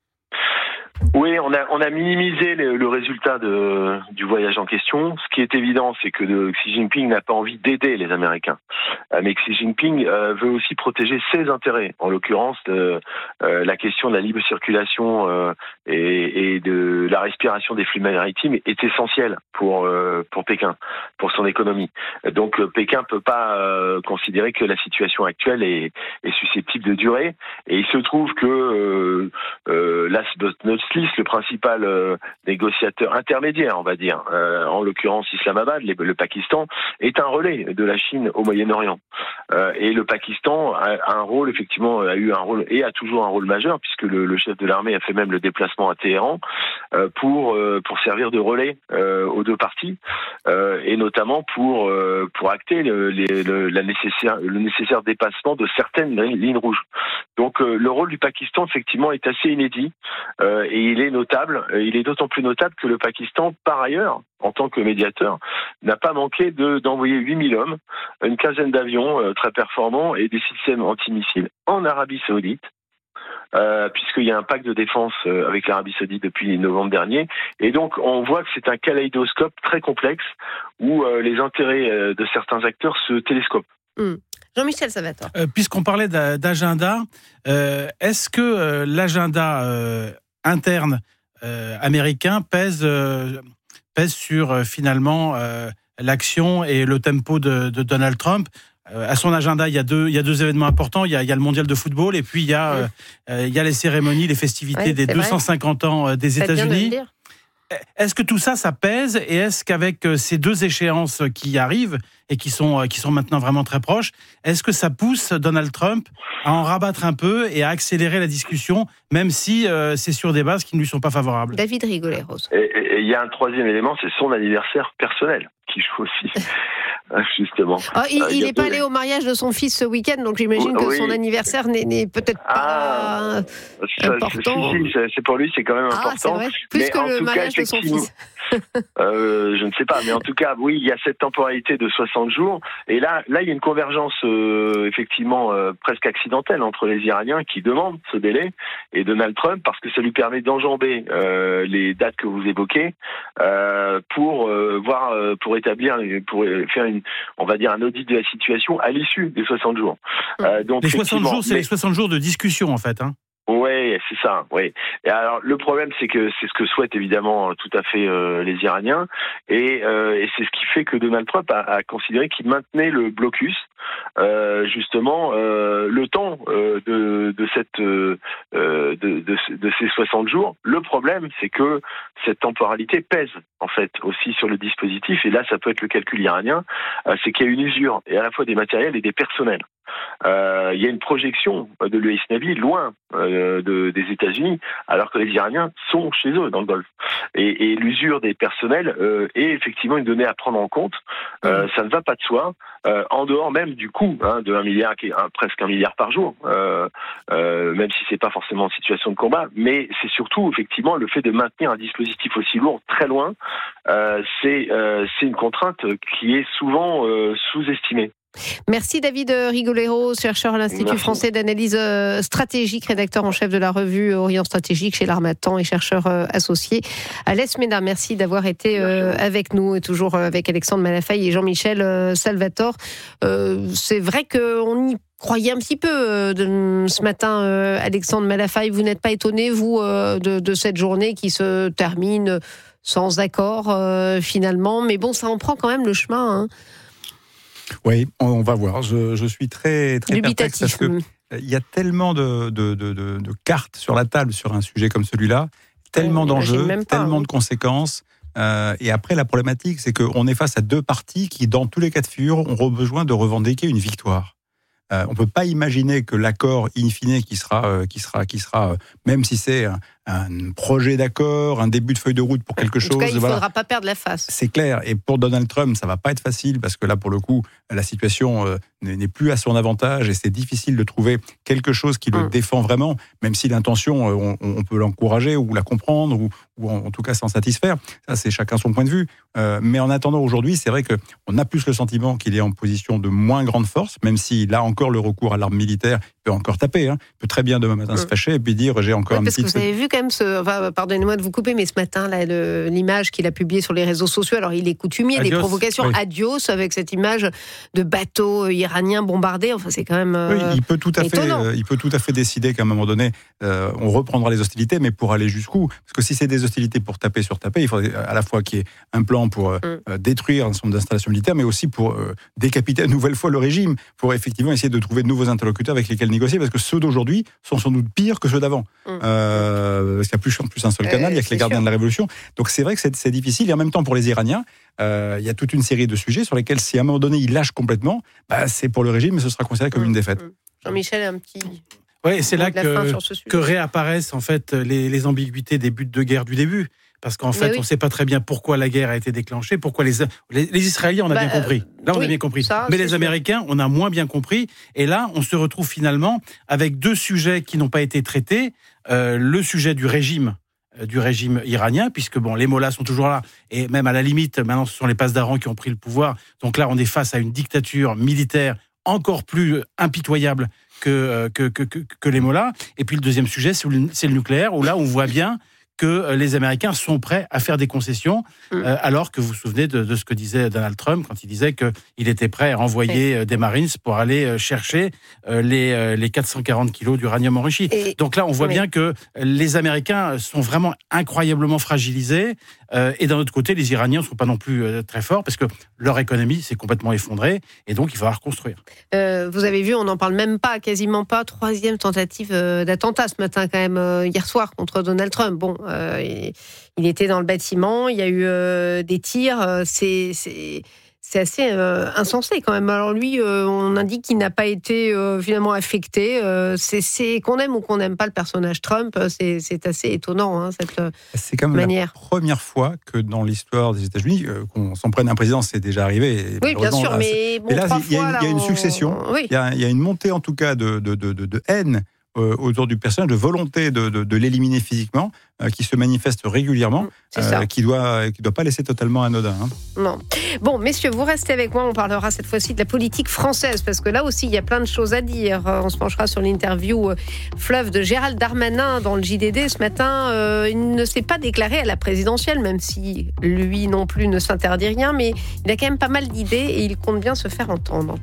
Oui, on a minimisé le résultat du voyage en question. Ce qui est évident, c'est que Xi Jinping n'a pas envie d'aider les Américains. Mais Xi Jinping veut aussi protéger ses intérêts. En l'occurrence, la question de la libre circulation et de la respiration des flux maritimes est essentielle pour Pékin, pour son économie. Donc Pékin peut pas considérer que la situation actuelle est susceptible de durer. Et il se trouve que le principal négociateur intermédiaire, on va dire, en l'occurrence Islamabad, le Pakistan, est un relais de la Chine au Moyen-Orient. Et le Pakistan a un rôle, effectivement, a eu un rôle et a toujours un rôle majeur, puisque le chef de l'armée a fait même le déplacement à Téhéran pour servir de relais aux deux parties, et notamment pour acter le nécessaire dépassement de certaines lignes rouges. Donc le rôle du Pakistan effectivement est assez inédit et il est notable. Il est d'autant plus notable que le Pakistan, par ailleurs, en tant que médiateur, n'a pas manqué d'envoyer 8000 hommes, une quinzaine d'avions très performants et des systèmes antimissiles en Arabie Saoudite. Puisqu'il y a un pacte de défense avec l'Arabie Saoudite depuis novembre dernier. Et donc, on voit que c'est un kaléidoscope très complexe où les intérêts de certains acteurs se télescopent. Jean-Michel Salvatore. Puisqu'on parlait d'agenda, est-ce que l'agenda interne américain pèse sur finalement l'action et le tempo de Donald Trump? À son agenda, il y a deux événements importants. Il y a le mondial de football et puis il y a les cérémonies, les festivités des 250 ans des États-Unis. Est-ce que tout ça pèse et est-ce qu'avec ces deux échéances qui arrivent et qui sont maintenant vraiment très proches, est-ce que ça pousse Donald Trump à en rabattre un peu et à accélérer la discussion, même si c'est sur des bases qui ne lui sont pas favorables? David Rigolet-Rose. Et il y a un troisième élément, c'est son anniversaire personnel qui joue aussi. Justement. Il n'est pas allé au mariage de son fils ce week-end, donc j'imagine que son anniversaire n'est peut-être pas important. Si, c'est pour lui, c'est quand même important. C'est vrai. Plus que le mariage de son fils. Je ne sais pas, mais en tout cas, oui, il y a cette temporalité de 60 jours. Et là, il y a une convergence effectivement presque accidentelle entre les Iraniens qui demandent ce délai et Donald Trump, parce que ça lui permet d'enjamber les dates que vous évoquez pour faire on va dire un audit de la situation à l'issue des 60 jours. Donc, les 60 jours, c'est les 60 jours de discussion en fait. Oui, c'est ça. Oui. Et alors le problème, c'est que c'est ce que souhaitent évidemment tout à fait les Iraniens, et c'est ce qui fait que Donald Trump a considéré qu'il maintenait le blocus justement le temps de ces 60 jours. Le problème, c'est que cette temporalité pèse en fait aussi sur le dispositif, et là ça peut être le calcul iranien, c'est qu'il y a une usure et à la fois des matériels et des personnels. Il y a une projection de l'US Navy loin des États-Unis, alors que les Iraniens sont chez eux dans le Golfe. Et l'usure des personnels est effectivement une donnée à prendre en compte. Ça ne va pas de soi, en dehors même du coût de 1 milliard, qui est presque 1 milliard par jour, même si c'est pas forcément en situation de combat. Mais c'est surtout effectivement le fait de maintenir un dispositif aussi lourd très loin. C'est une contrainte qui est souvent sous-estimée. Merci David Rigolet-Rose, chercheur à l'Institut français d'analyse stratégique, rédacteur en chef de la revue Orient Stratégique chez l'Harmattan et chercheur associé à l'ESMENA. Merci d'avoir été avec nous, et toujours avec Alexandre Malafaye et Jean-Michel Salvatore. C'est vrai qu'on y croyait un petit peu ce matin, Alexandre Malafaye. Vous n'êtes pas étonné, vous, de cette journée qui se termine sans accord finalement, mais bon, ça en prend quand même le chemin, Oui, on va voir. Je suis très perplexe parce que il y a tellement de cartes sur la table sur un sujet comme celui-là, tellement d'enjeux, tellement de conséquences. Et après, la problématique, c'est qu'on est face à deux partis qui, dans tous les cas de figure, ont besoin de revendiquer une victoire. On ne peut pas imaginer que l'accord in fine qui sera, même si c'est un projet d'accord, un début de feuille de route pour quelque chose. En tout cas, il ne faudra pas perdre la face. C'est clair. Et pour Donald Trump, ça ne va pas être facile parce que là, pour le coup, la situation n'est plus à son avantage et c'est difficile de trouver quelque chose qui le défend vraiment, même si l'intention, on peut l'encourager ou la comprendre ou en tout cas s'en satisfaire. Ça, c'est chacun son point de vue. Mais en attendant, aujourd'hui, c'est vrai qu'on a plus le sentiment qu'il est en position de moins grande force, même s'il a encore le recours à l'arme militaire. Il peut encore taper. Il peut très bien demain matin se fâcher et puis dire j'ai encore un petit... Parce que vous avez vu quand même, pardonnez-moi de vous couper, mais ce matin, là, l'image qu'il a publiée sur les réseaux sociaux, alors il est coutumier des provocations, adios, avec cette image de bateau iranien bombardé, enfin c'est quand même il peut tout à fait décider qu'à un moment donné, on reprendra les hostilités, mais pour aller jusqu'où? Parce que si c'est des hostilités pour taper sur taper, il faudrait à la fois qu'il y ait un plan pour détruire un certain nombre d'installations militaires, mais aussi pour décapiter une nouvelle fois le régime, pour effectivement essayer de trouver de nouveaux interlocuteurs avec lesquels négocier, parce que ceux d'aujourd'hui sont sans doute pires que ceux d'avant. Parce qu'il n'y a plus un seul canal, il n'y a que les gardiens de la Révolution. Donc c'est vrai que c'est difficile, et en même temps pour les Iraniens, il y a toute une série de sujets sur lesquels si à un moment donné ils lâchent complètement, c'est pour le régime, mais ce sera considéré comme une défaite. Jean-Michel, un petit... Oui, c'est là que réapparaissent en fait les ambiguïtés des buts de guerre du début. parce qu'en fait, on ne sait pas très bien pourquoi la guerre a été déclenchée, pourquoi les Israéliens, on a bien compris. Là, on a bien compris. Mais les Américains, on a moins bien compris. Et là, on se retrouve finalement avec deux sujets qui n'ont pas été traités. Le sujet du régime iranien, puisque les mollahs sont toujours là, et même à la limite, maintenant, ce sont les pasdaran qui ont pris le pouvoir. Donc là, on est face à une dictature militaire encore plus impitoyable que les mollahs. Et puis le deuxième sujet, c'est le nucléaire, où là, on voit bien que les Américains sont prêts à faire des concessions, alors que vous vous souvenez de ce que disait Donald Trump quand il disait qu'il était prêt à renvoyer des Marines pour aller chercher les 440 kilos d'uranium enrichi. Donc là, on voit bien que les Américains sont vraiment incroyablement fragilisés, et d'un autre côté, les Iraniens ne sont pas non plus très forts, parce que leur économie s'est complètement effondrée, et donc il va reconstruire. Vous avez vu, on n'en parle même pas, quasiment pas, 3e tentative d'attentat ce matin quand même, hier soir, contre Donald Trump. Bon, il était dans le bâtiment, il y a eu des tirs, c'est assez insensé quand même. Alors lui, on indique qu'il n'a pas été finalement affecté. C'est qu'on aime ou qu'on n'aime pas le personnage Trump, c'est assez étonnant, cette manière. C'est quand même la première fois que dans l'histoire des États-Unis, qu'on s'en prenne un président, c'est déjà arrivé. Oui, bien sûr, mais là, il y a une succession. Il y a une montée en tout cas de haine autour du personnage, de volonté de l'éliminer physiquement, qui se manifeste régulièrement, qui doit pas laisser totalement anodin. Non. Bon, messieurs, vous restez avec moi, on parlera cette fois-ci de la politique française, parce que là aussi, il y a plein de choses à dire. On se penchera sur l'interview fleuve de Gérald Darmanin dans le JDD ce matin. Il ne s'est pas déclaré à la présidentielle, même si lui non plus ne s'interdit rien, mais il a quand même pas mal d'idées et il compte bien se faire entendre.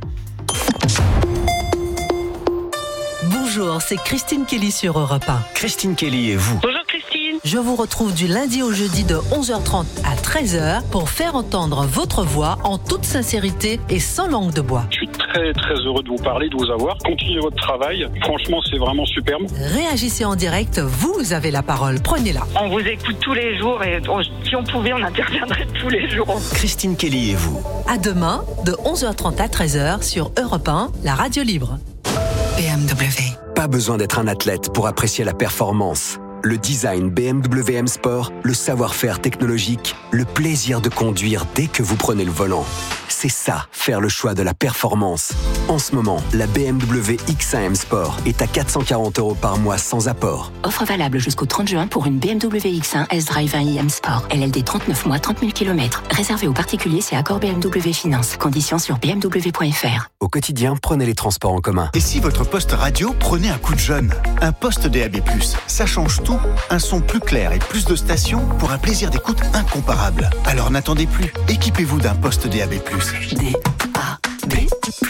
Bonjour, c'est Christine Kelly sur Europe 1. Christine Kelly et vous. Bonjour Christine. Je vous retrouve du lundi au jeudi de 11h30 à 13h pour faire entendre votre voix en toute sincérité et sans langue de bois. Je suis très très heureux de vous parler, de vous avoir. Continuez votre travail, franchement c'est vraiment superbe. Réagissez en direct, vous avez la parole, prenez-la. On vous écoute tous les jours et si on pouvait on interviendrait tous les jours. Christine Kelly et vous. À demain de 11h30 à 13h sur Europe 1, la radio libre. BMW. Pas besoin d'être un athlète pour apprécier la performance. Le design BMW M Sport, le savoir-faire technologique, le plaisir de conduire dès que vous prenez le volant. C'est ça, faire le choix de la performance. En ce moment, la BMW X1 M Sport est à 440 € par mois sans apport. Offre valable jusqu'au 30 juin pour une BMW X1 S-Drive 1i M Sport. LLD 39 mois, 30 000 km. Réservé aux particuliers, c'est accord BMW Finance. Conditions sur bmw.fr. Au quotidien, prenez les transports en commun. Et si votre poste radio prenait un coup de jeune? Un poste DAB+, ça change tout. Un son plus clair et plus de stations pour un plaisir d'écoute incomparable. Alors n'attendez plus. Équipez-vous d'un poste DAB+. DAB+.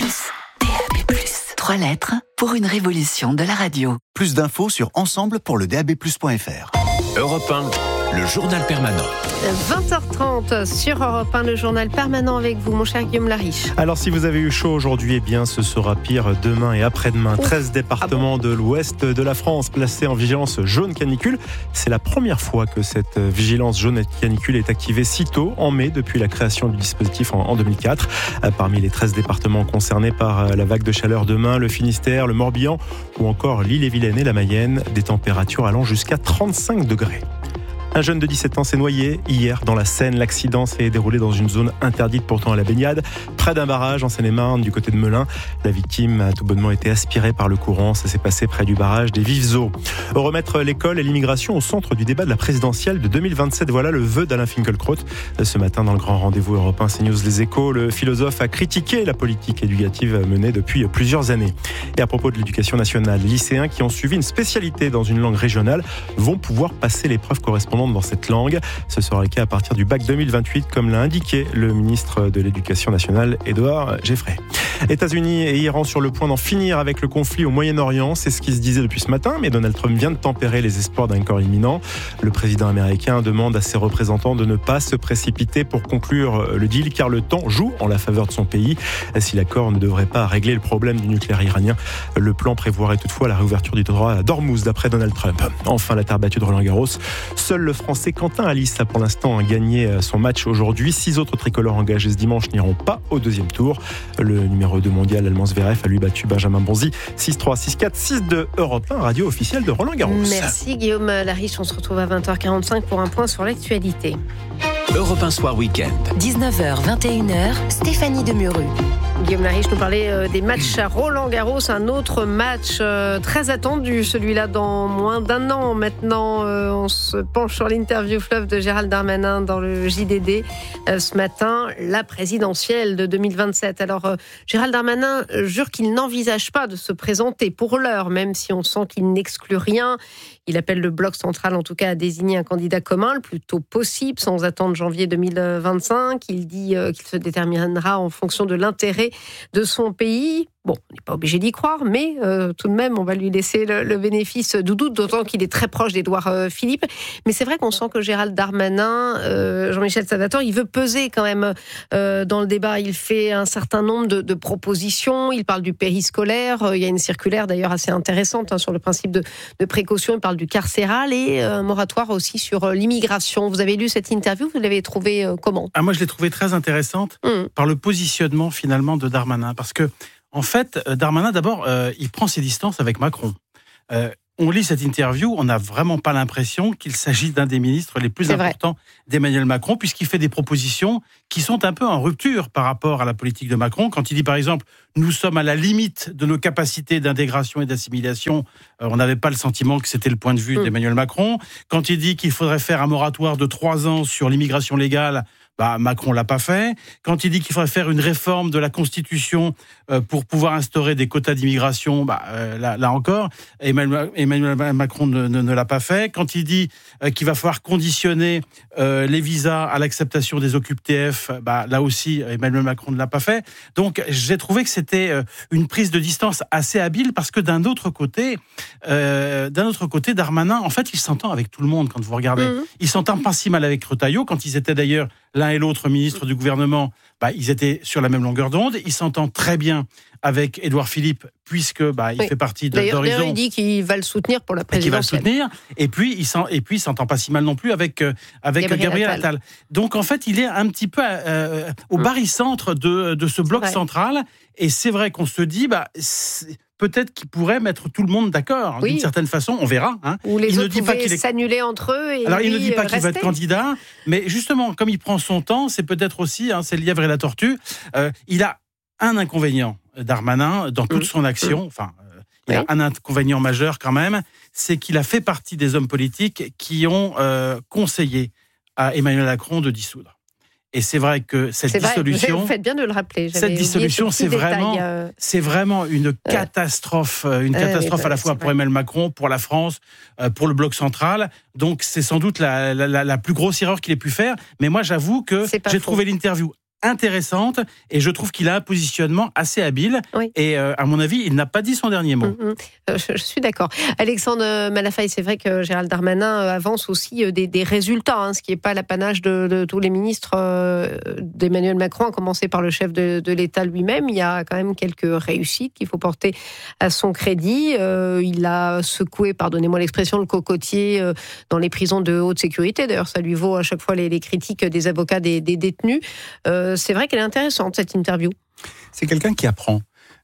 3 lettres pour une révolution de la radio. Plus d'infos sur ensemble-pour-le-DAB+.fr. Europe 1, le journal permanent. 20h30 sur Europe 1, le journal permanent avec vous, mon cher Guillaume Lariche. Alors, si vous avez eu chaud aujourd'hui, ce sera pire demain et après-demain. 13 départements de l'ouest de la France placés en vigilance jaune canicule. C'est la première fois que cette vigilance jaune canicule est activée si tôt, en mai, depuis la création du dispositif en 2004. Parmi les 13 départements concernés par la vague de chaleur demain, le Finistère, le Morbihan ou encore l'Ille-et-Vilaine et la Mayenne, des températures allant jusqu'à 35 degrés. Un jeune de 17 ans s'est noyé hier dans la Seine. L'accident s'est déroulé dans une zone interdite pourtant à la baignade, près d'un barrage en Seine-et-Marne, du côté de Melun. La victime a tout bonnement été aspirée par le courant. Ça s'est passé près du barrage des Vives Eaux. Remettre l'école et l'immigration au centre du débat de la présidentielle de 2027. Voilà le vœu d'Alain Finkielkraut. Ce matin, dans le grand rendez-vous européen CNews Les Échos, le philosophe a critiqué la politique éducative menée depuis plusieurs années. Et à propos de l'éducation nationale, les lycéens qui ont suivi une spécialité dans une langue régionale vont pouvoir passer l'épreuve correspondante dans cette langue. Ce sera le cas à partir du bac 2028, comme l'a indiqué le ministre de l'Éducation nationale, Édouard Geoffrey. États-Unis et Iran sur le point d'en finir avec le conflit au Moyen-Orient. C'est ce qui se disait depuis ce matin, mais Donald Trump vient de tempérer les espoirs d'un accord imminent. Le président américain demande à ses représentants de ne pas se précipiter pour conclure le deal, car le temps joue en la faveur de son pays. Si l'accord ne devrait pas régler le problème du nucléaire iranien, le plan prévoirait toutefois la réouverture du droit d'Ormuz, d'après Donald Trump. Enfin, la terre battue de Roland-Garros. Seul Le Français Quentin Alice a pour l'instant gagné son match aujourd'hui. 6 autres tricolores engagés ce dimanche n'iront pas au deuxième tour. Le numéro 2 mondial allemand Zverev a lui battu Benjamin Bonzi 6-3, 6-4, 6-2. Europe 1, radio officielle de Roland Garros. Merci Guillaume Lariche, on se retrouve à 20h45 pour un point sur l'actualité. Europe 1 Soir Week-end. 19h, 21h, Stéphanie Demurru. Guillaume Lariche nous parlait des matchs à Roland-Garros, un autre match très attendu, celui-là dans moins d'un an maintenant. On se penche sur l'interview fleuve de Gérald Darmanin dans le JDD ce matin, la présidentielle de 2027. Alors Gérald Darmanin jure qu'il n'envisage pas de se présenter pour l'heure, même si on sent qu'il n'exclut rien. Il appelle le bloc central en tout cas à désigner un candidat commun le plus tôt possible, sans attendre janvier 2025. Il dit qu'il se déterminera en fonction de l'intérêt de son pays. Bon, on n'est pas obligé d'y croire, mais tout de même, on va lui laisser le bénéfice du doute, d'autant qu'il est très proche d'Édouard Philippe. Mais c'est vrai qu'on sent que Gérald Darmanin, Jean-Michel Savator, il veut peser quand même dans le débat. Il fait un certain nombre de propositions. Il parle du périscolaire. Il y a une circulaire d'ailleurs assez intéressante sur le principe de précaution. Il parle du carcéral et un moratoire aussi sur l'immigration. Vous avez lu cette interview, vous l'avez trouvée comment ? Moi, je l'ai trouvée très intéressante par le positionnement finalement de Darmanin, parce que en fait, Darmanin, d'abord, il prend ses distances avec Macron. On lit cette interview, on n'a vraiment pas l'impression qu'il s'agit d'un des ministres les plus importants d'Emmanuel Macron, puisqu'il fait des propositions qui sont un peu en rupture par rapport à la politique de Macron. Quand il dit, par exemple, nous sommes à la limite de nos capacités d'intégration et d'assimilation, on n'avait pas le sentiment que c'était le point de vue d'Emmanuel Macron. Quand il dit qu'il faudrait faire un moratoire de 3 ans sur l'immigration légale, Macron l'a pas fait. Quand il dit qu'il faudrait faire une réforme de la Constitution pour pouvoir instaurer des quotas d'immigration, là encore, Emmanuel Macron ne l'a pas fait. Quand il dit qu'il va falloir conditionner les visas à l'acceptation des OQTF, là aussi, Emmanuel Macron ne l'a pas fait. Donc, j'ai trouvé que c'était une prise de distance assez habile, parce que d'un autre côté, Darmanin, en fait, il s'entend avec tout le monde quand vous regardez. Il s'entend pas si mal avec Retailleau, quand ils étaient d'ailleurs l'un et l'autre ministre du gouvernement, ils étaient sur la même longueur d'onde. Il s'entend très bien avec Édouard Philippe, puisque il fait partie d'Horizon. D'ailleurs, il dit qu'il va le soutenir pour la présidentielle. Qu'il va le soutenir. Et puis, il s'entend pas si mal non plus avec Gabriel Attal. Donc, en fait, il est un petit peu au barycentre de ce bloc central. Et c'est vrai qu'on se dit, peut-être qu'il pourrait mettre tout le monde d'accord, d'une certaine façon, on verra. Ou les autres pouvaient s'annuler entre eux et Alors, il ne dit pas qu'il rester. va être candidat, mais justement, comme il prend son temps, c'est peut-être aussi, c'est le lièvre et la tortue, il a un inconvénient, Darmanin, dans toute son action, il a un inconvénient majeur quand même, c'est qu'il a fait partie des hommes politiques qui ont conseillé à Emmanuel Macron de dissoudre. Et c'est vrai que cette dissolution... Vous faites bien de le rappeler. Cette dissolution, c'est vraiment une catastrophe. Une catastrophe à la fois pour Emmanuel Macron, pour la France, pour le bloc central. Donc, c'est sans doute la plus grosse erreur qu'il ait pu faire. Mais moi, j'avoue que j'ai trouvé l'interview intéressante et je trouve qu'il a un positionnement assez habile et à mon avis il n'a pas dit son dernier mot. Je suis d'accord. Alexandre Malafaye, c'est vrai que Gérald Darmanin avance aussi des résultats, ce qui n'est pas l'apanage de tous les ministres d'Emmanuel Macron, à commencer par le chef de l'État lui-même. Il y a quand même quelques réussites qu'il faut porter à son crédit. Il a secoué, pardonnez-moi l'expression, le cocotier dans les prisons de haute sécurité. D'ailleurs, ça lui vaut à chaque fois les critiques des avocats des détenus. C'est vrai qu'elle est intéressante, cette interview. C'est quelqu'un qui apprend,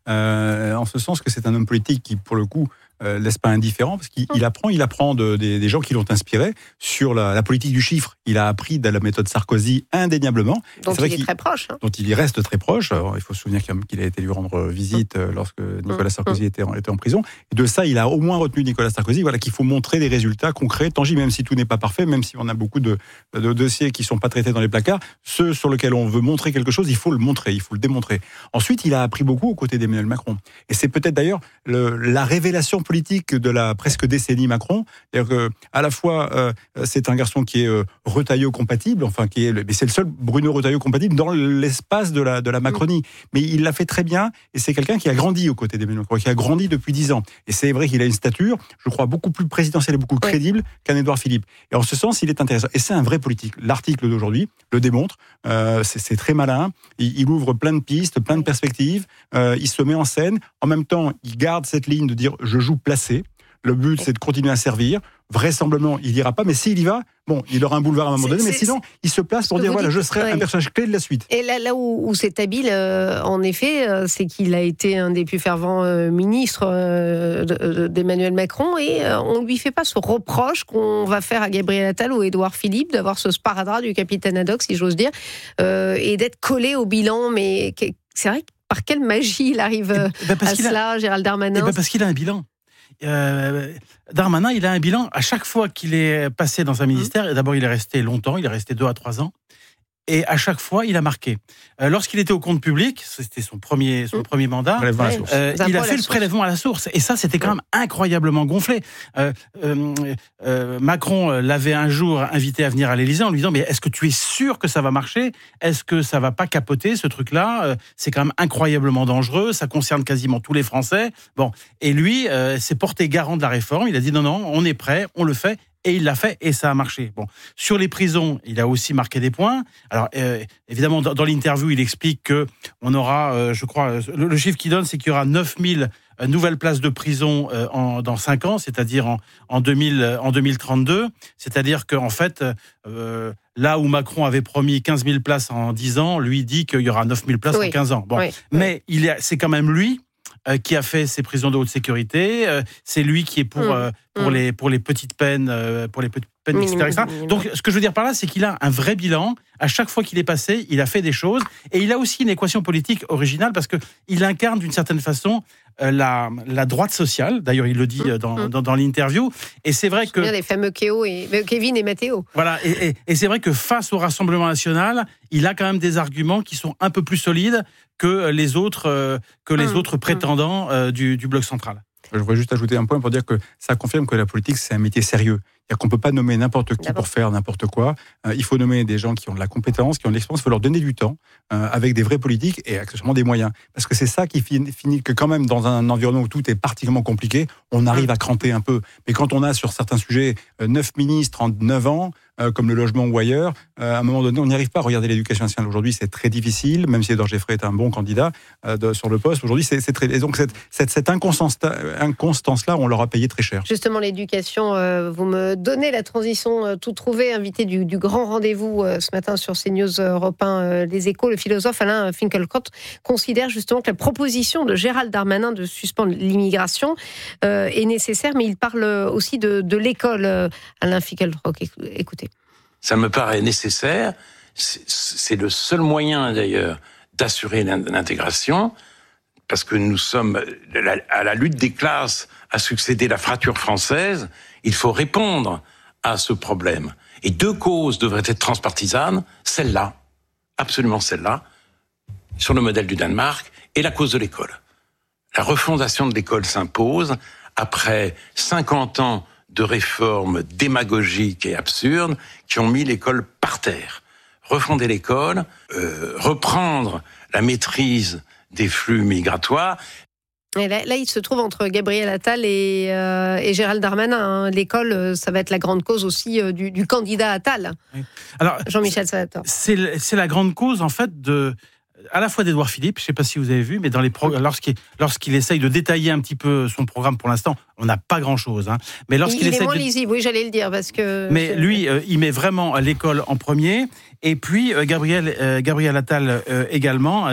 en ce sens que c'est un homme politique qui, pour le coup, laisse pas indifférent, parce qu'il apprend des gens qui l'ont inspiré sur la politique du chiffre. Il a appris de la méthode Sarkozy indéniablement. Dont il est très proche. Dont il y reste très proche. Alors, il faut se souvenir qu'il a été lui rendre visite lorsque Nicolas Sarkozy était en prison. Et de ça, il a au moins retenu Nicolas Sarkozy, qu'il faut montrer des résultats concrets, tangibles, même si tout n'est pas parfait, même si on a beaucoup de dossiers qui sont pas traités dans les placards. Ceux sur lesquels on veut montrer quelque chose, il faut le montrer, il faut le démontrer. Ensuite, il a appris beaucoup aux côtés d'Emmanuel Macron. Et c'est peut-être d'ailleurs la révélation politique de la presque décennie Macron. C'est-à-dire que, à la fois, c'est un garçon qui est Retailleau compatible, mais c'est le seul Bruno Retailleau compatible dans l'espace de la Macronie. Mais il l'a fait très bien, et c'est quelqu'un qui a grandi aux côtés d'Emmanuel Macron, qui a grandi depuis 10 ans. Et c'est vrai qu'il a une stature, je crois, beaucoup plus présidentielle et beaucoup crédible qu'un Édouard Philippe. Et en ce sens, il est intéressant. Et c'est un vrai politique. L'article d'aujourd'hui le démontre. C'est très malin. Il ouvre plein de pistes, plein de perspectives. Il se met en scène. En même temps, il garde cette ligne de dire « je joue placé ». Le but, c'est de continuer à servir. vraisemblablement, il n'ira pas, mais s'il y va, bon, il aura un boulevard à un moment donné, mais sinon, il se place pour dire, voilà, je serai un personnage clé de la suite. Et là où c'est habile, en effet, c'est qu'il a été un des plus fervents ministres d'Emmanuel Macron, et on ne lui fait pas ce reproche qu'on va faire à Gabriel Attal ou Édouard Philippe, d'avoir ce sparadrap du capitaine Haddock, si j'ose dire, et d'être collé au bilan, mais c'est vrai que par quelle magie il arrive à cela, Gérald Darmanin? Parce qu'il a un bilan. Darmanin, il a un bilan à chaque fois qu'il est passé dans un ministère. D'abord, il est resté longtemps, il est resté 2 à 3 ans. Et à chaque fois, il a marqué. Lorsqu'il était au compte public, c'était son premier mandat, il a fait le prélèvement à la source. Et ça, c'était quand même incroyablement gonflé. Macron l'avait un jour invité à venir à l'Élysée en lui disant « Mais est-ce que tu es sûr que ça va marcher ? Est-ce que ça va pas capoter, ce truc-là ? C'est quand même incroyablement dangereux, ça concerne quasiment tous les Français. » Bon. Et lui s'est porté garant de la réforme. Il a dit « Non, on est prêt, on le fait. » Et il l'a fait et ça a marché. Bon, sur les prisons, il a aussi marqué des points. Alors évidemment, dans l'interview, il explique que on aura, je crois, le chiffre qu'il donne, c'est qu'il y aura 9000 nouvelles places de prison dans 5 ans, c'est-à-dire en 2032. C'est-à-dire qu'en fait, là où Macron avait promis 15 000 places en 10 ans, lui dit qu'il y aura 9000 places en 15 ans. Bon, mais c'est quand même lui qui a fait ces prisons de haute sécurité. C'est lui qui est pour les petites peines, etc. Donc, ce que je veux dire par là, c'est qu'il a un vrai bilan. À chaque fois qu'il est passé, il a fait des choses. Et il a aussi une équation politique originale parce qu'il incarne d'une certaine façon la droite sociale. D'ailleurs, il le dit dans l'interview. Et c'est vrai que... les fameux Kevin et Mathéo. Voilà. Et c'est vrai que face au Rassemblement national, il a quand même des arguments qui sont un peu plus solides que les autres prétendants du bloc central. Je voudrais juste ajouter un point pour dire que ça confirme que la politique, c'est un métier sérieux. C'est-à-dire qu'on ne peut pas nommer n'importe qui pour faire n'importe quoi. Il faut nommer des gens qui ont de la compétence, qui ont de l'expérience. Il faut leur donner du temps avec des vrais politiques et accessoirement des moyens. Parce que c'est ça qui finit que quand même dans un environnement où tout est particulièrement compliqué, on arrive à cranter un peu. Mais quand on a sur certains sujets 9 ministres en 9 ans, comme le logement ou ailleurs, à un moment donné, on n'y arrive pas. Regardez l'éducation nationale aujourd'hui, c'est très difficile, même si Édouard Geoffrey est un bon candidat sur le poste. Aujourd'hui, c'est très... Et donc cette inconstance-là, on l'aura payé très cher. Justement, l'éducation, vous me donnez la transition tout trouvée, invité du grand rendez-vous ce matin sur CNews Europe 1, Les Échos, le philosophe Alain Finkielkraut considère justement que la proposition de Gérald Darmanin de suspendre l'immigration est nécessaire, mais il parle aussi de l'école. Alain Finkielkraut, écoutez. Ça me paraît nécessaire. C'est le seul moyen, d'ailleurs, d'assurer l'intégration, parce que nous sommes à la lutte des classes, a succédé la fracture française. Il faut répondre à ce problème. Et 2 causes devraient être transpartisanes, celle-là, absolument celle-là, sur le modèle du Danemark, et la cause de l'école. La refondation de l'école s'impose après 50 ans de réformes démagogiques et absurdes qui ont mis l'école par terre. Refonder l'école, reprendre la maîtrise des flux migratoires. Et là, il se trouve entre Gabriel Attal et Gérald Darmanin. L'école, ça va être la grande cause aussi du candidat Attal. Oui. Alors, Jean-Michel Salator. C'est la grande cause, en fait, à la fois d'Édouard Philippe, je ne sais pas si vous avez vu, mais lorsqu'il essaye de détailler un petit peu son programme pour l'instant, on n'a pas grand-chose. Hein. Mais lorsqu'il est moins lisible, oui, j'allais le dire. Parce que mais lui, il met vraiment l'école en premier. Et puis, Gabriel Attal également,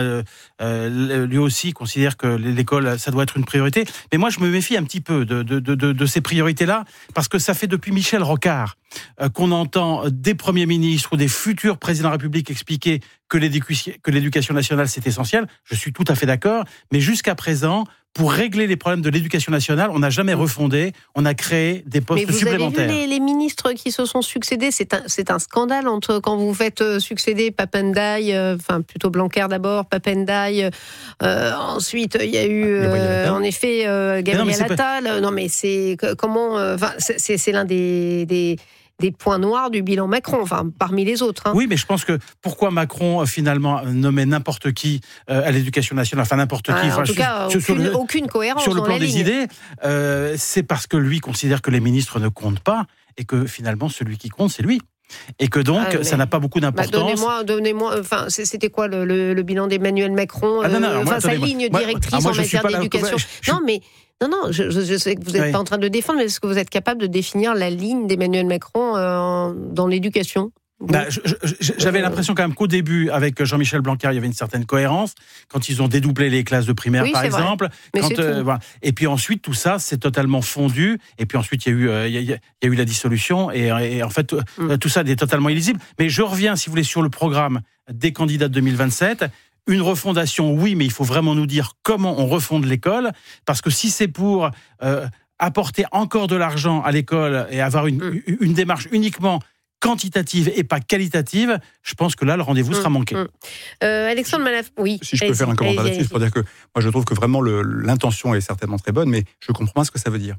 lui aussi considère que l'école, ça doit être une priorité. Mais moi, je me méfie un petit peu de ces priorités-là, parce que ça fait depuis Michel Rocard qu'on entend des premiers ministres ou des futurs présidents de la République expliquer que l'éducation nationale, c'est essentiel. Je suis tout à fait d'accord. Mais jusqu'à présent, pour régler les problèmes de l'éducation nationale, on n'a jamais refondé, on a créé des postes supplémentaires. Mais vous avez vu les ministres qui se sont succédés, c'est un scandale quand vous faites succéder Pap Ndiaye, plutôt Blanquer d'abord, Pap Ndiaye, ensuite il y a eu en effet Gabriel Attal. Non mais c'est comment, c'est l'un des points noirs du bilan Macron, parmi les autres. Hein. Oui, mais je pense que pourquoi Macron finalement nommait n'importe qui à l'éducation nationale, n'importe qui. En tout cas, aucune cohérence sur le plan dans des idées, c'est parce que lui considère que les ministres ne comptent pas et que finalement celui qui compte, c'est lui. Et que donc, ça n'a pas beaucoup d'importance. Donnez-moi. C'était quoi le bilan d'Emmanuel Macron? Sa ligne directrice en matière d'éducation. Non, mais Non, je sais que vous n'êtes pas en train de le défendre, mais est-ce que vous êtes capable de définir la ligne d'Emmanuel Macron dans l'éducation ? J'avais l'impression quand même qu'au début, avec Jean-Michel Blanquer, il y avait une certaine cohérence, quand ils ont dédoublé les classes de primaire, par exemple. Voilà. Et puis ensuite, tout ça, c'est totalement fondu. Et puis ensuite, il y a eu la dissolution. Et en fait, tout ça est totalement illisible. Mais je reviens, si vous voulez, sur le programme des candidats de 2027. Une refondation, oui, mais il faut vraiment nous dire comment on refonde l'école. Parce que si c'est pour apporter encore de l'argent à l'école et avoir une démarche uniquement quantitative et pas qualitative, je pense que là, le rendez-vous sera manqué. Alexandre Malaf, oui. Si je peux faire un commentaire là-dessus, c'est pour dire que moi, je trouve que vraiment l'intention est certainement très bonne, mais je comprends pas ce que ça veut dire.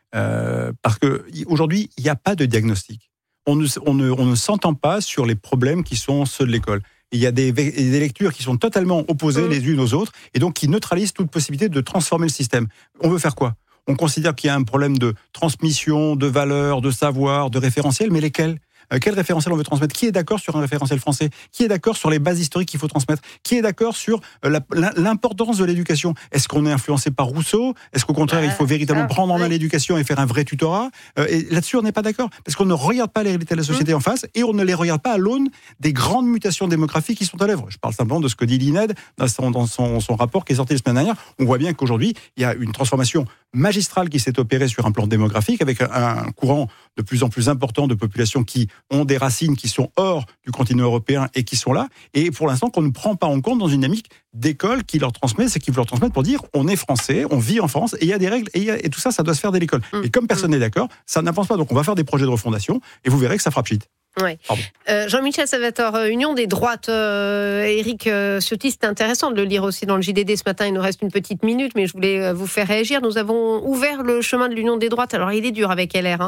Parce que aujourd'hui, il n'y a pas de diagnostic. On ne s'entend pas sur les problèmes qui sont ceux de l'école. Il y a des lectures qui sont totalement opposées les unes aux autres, et donc qui neutralisent toute possibilité de transformer le système. On veut faire quoi ? On considère qu'il y a un problème de transmission, de valeurs, de savoir, de référentiel, mais lesquels ? Quel référentiel on veut transmettre ? Qui est d'accord sur un référentiel français ? Qui est d'accord sur les bases historiques qu'il faut transmettre ? Qui est d'accord sur l'importance de l'éducation ? Est-ce qu'on est influencé par Rousseau ? Est-ce qu'au contraire, il faut véritablement prendre en main l'éducation et faire un vrai tutorat ? Et là-dessus, on n'est pas d'accord. Parce qu'on ne regarde pas les réalités de la société en face et on ne les regarde pas à l'aune des grandes mutations démographiques qui sont à l'œuvre. Je parle simplement de ce que dit l'INED dans son rapport qui est sorti la semaine dernière. On voit bien qu'aujourd'hui, il y a une transformation magistrale qui s'est opérée sur un plan démographique avec un courant de plus en plus important de populations qui ont des racines qui sont hors du continent européen et qui sont là. Et pour l'instant, qu'on ne prend pas en compte dans une dynamique d'école qui leur transmet, c'est qu'ils veulent leur transmettre pour dire on est français, on vit en France et il y a des règles et tout ça, ça doit se faire dès l'école. Et comme personne n'est d'accord, ça n'avance pas. Donc on va faire des projets de refondation et vous verrez que ça fera pchit. Ouais. Jean-Michel Salvatore, Union des droites, Éric Ciotti, c'était intéressant de le lire aussi dans le JDD ce matin, il nous reste une petite minute, mais je voulais vous faire réagir. Nous avons ouvert le chemin de l'Union des droites, alors il est dur avec LR,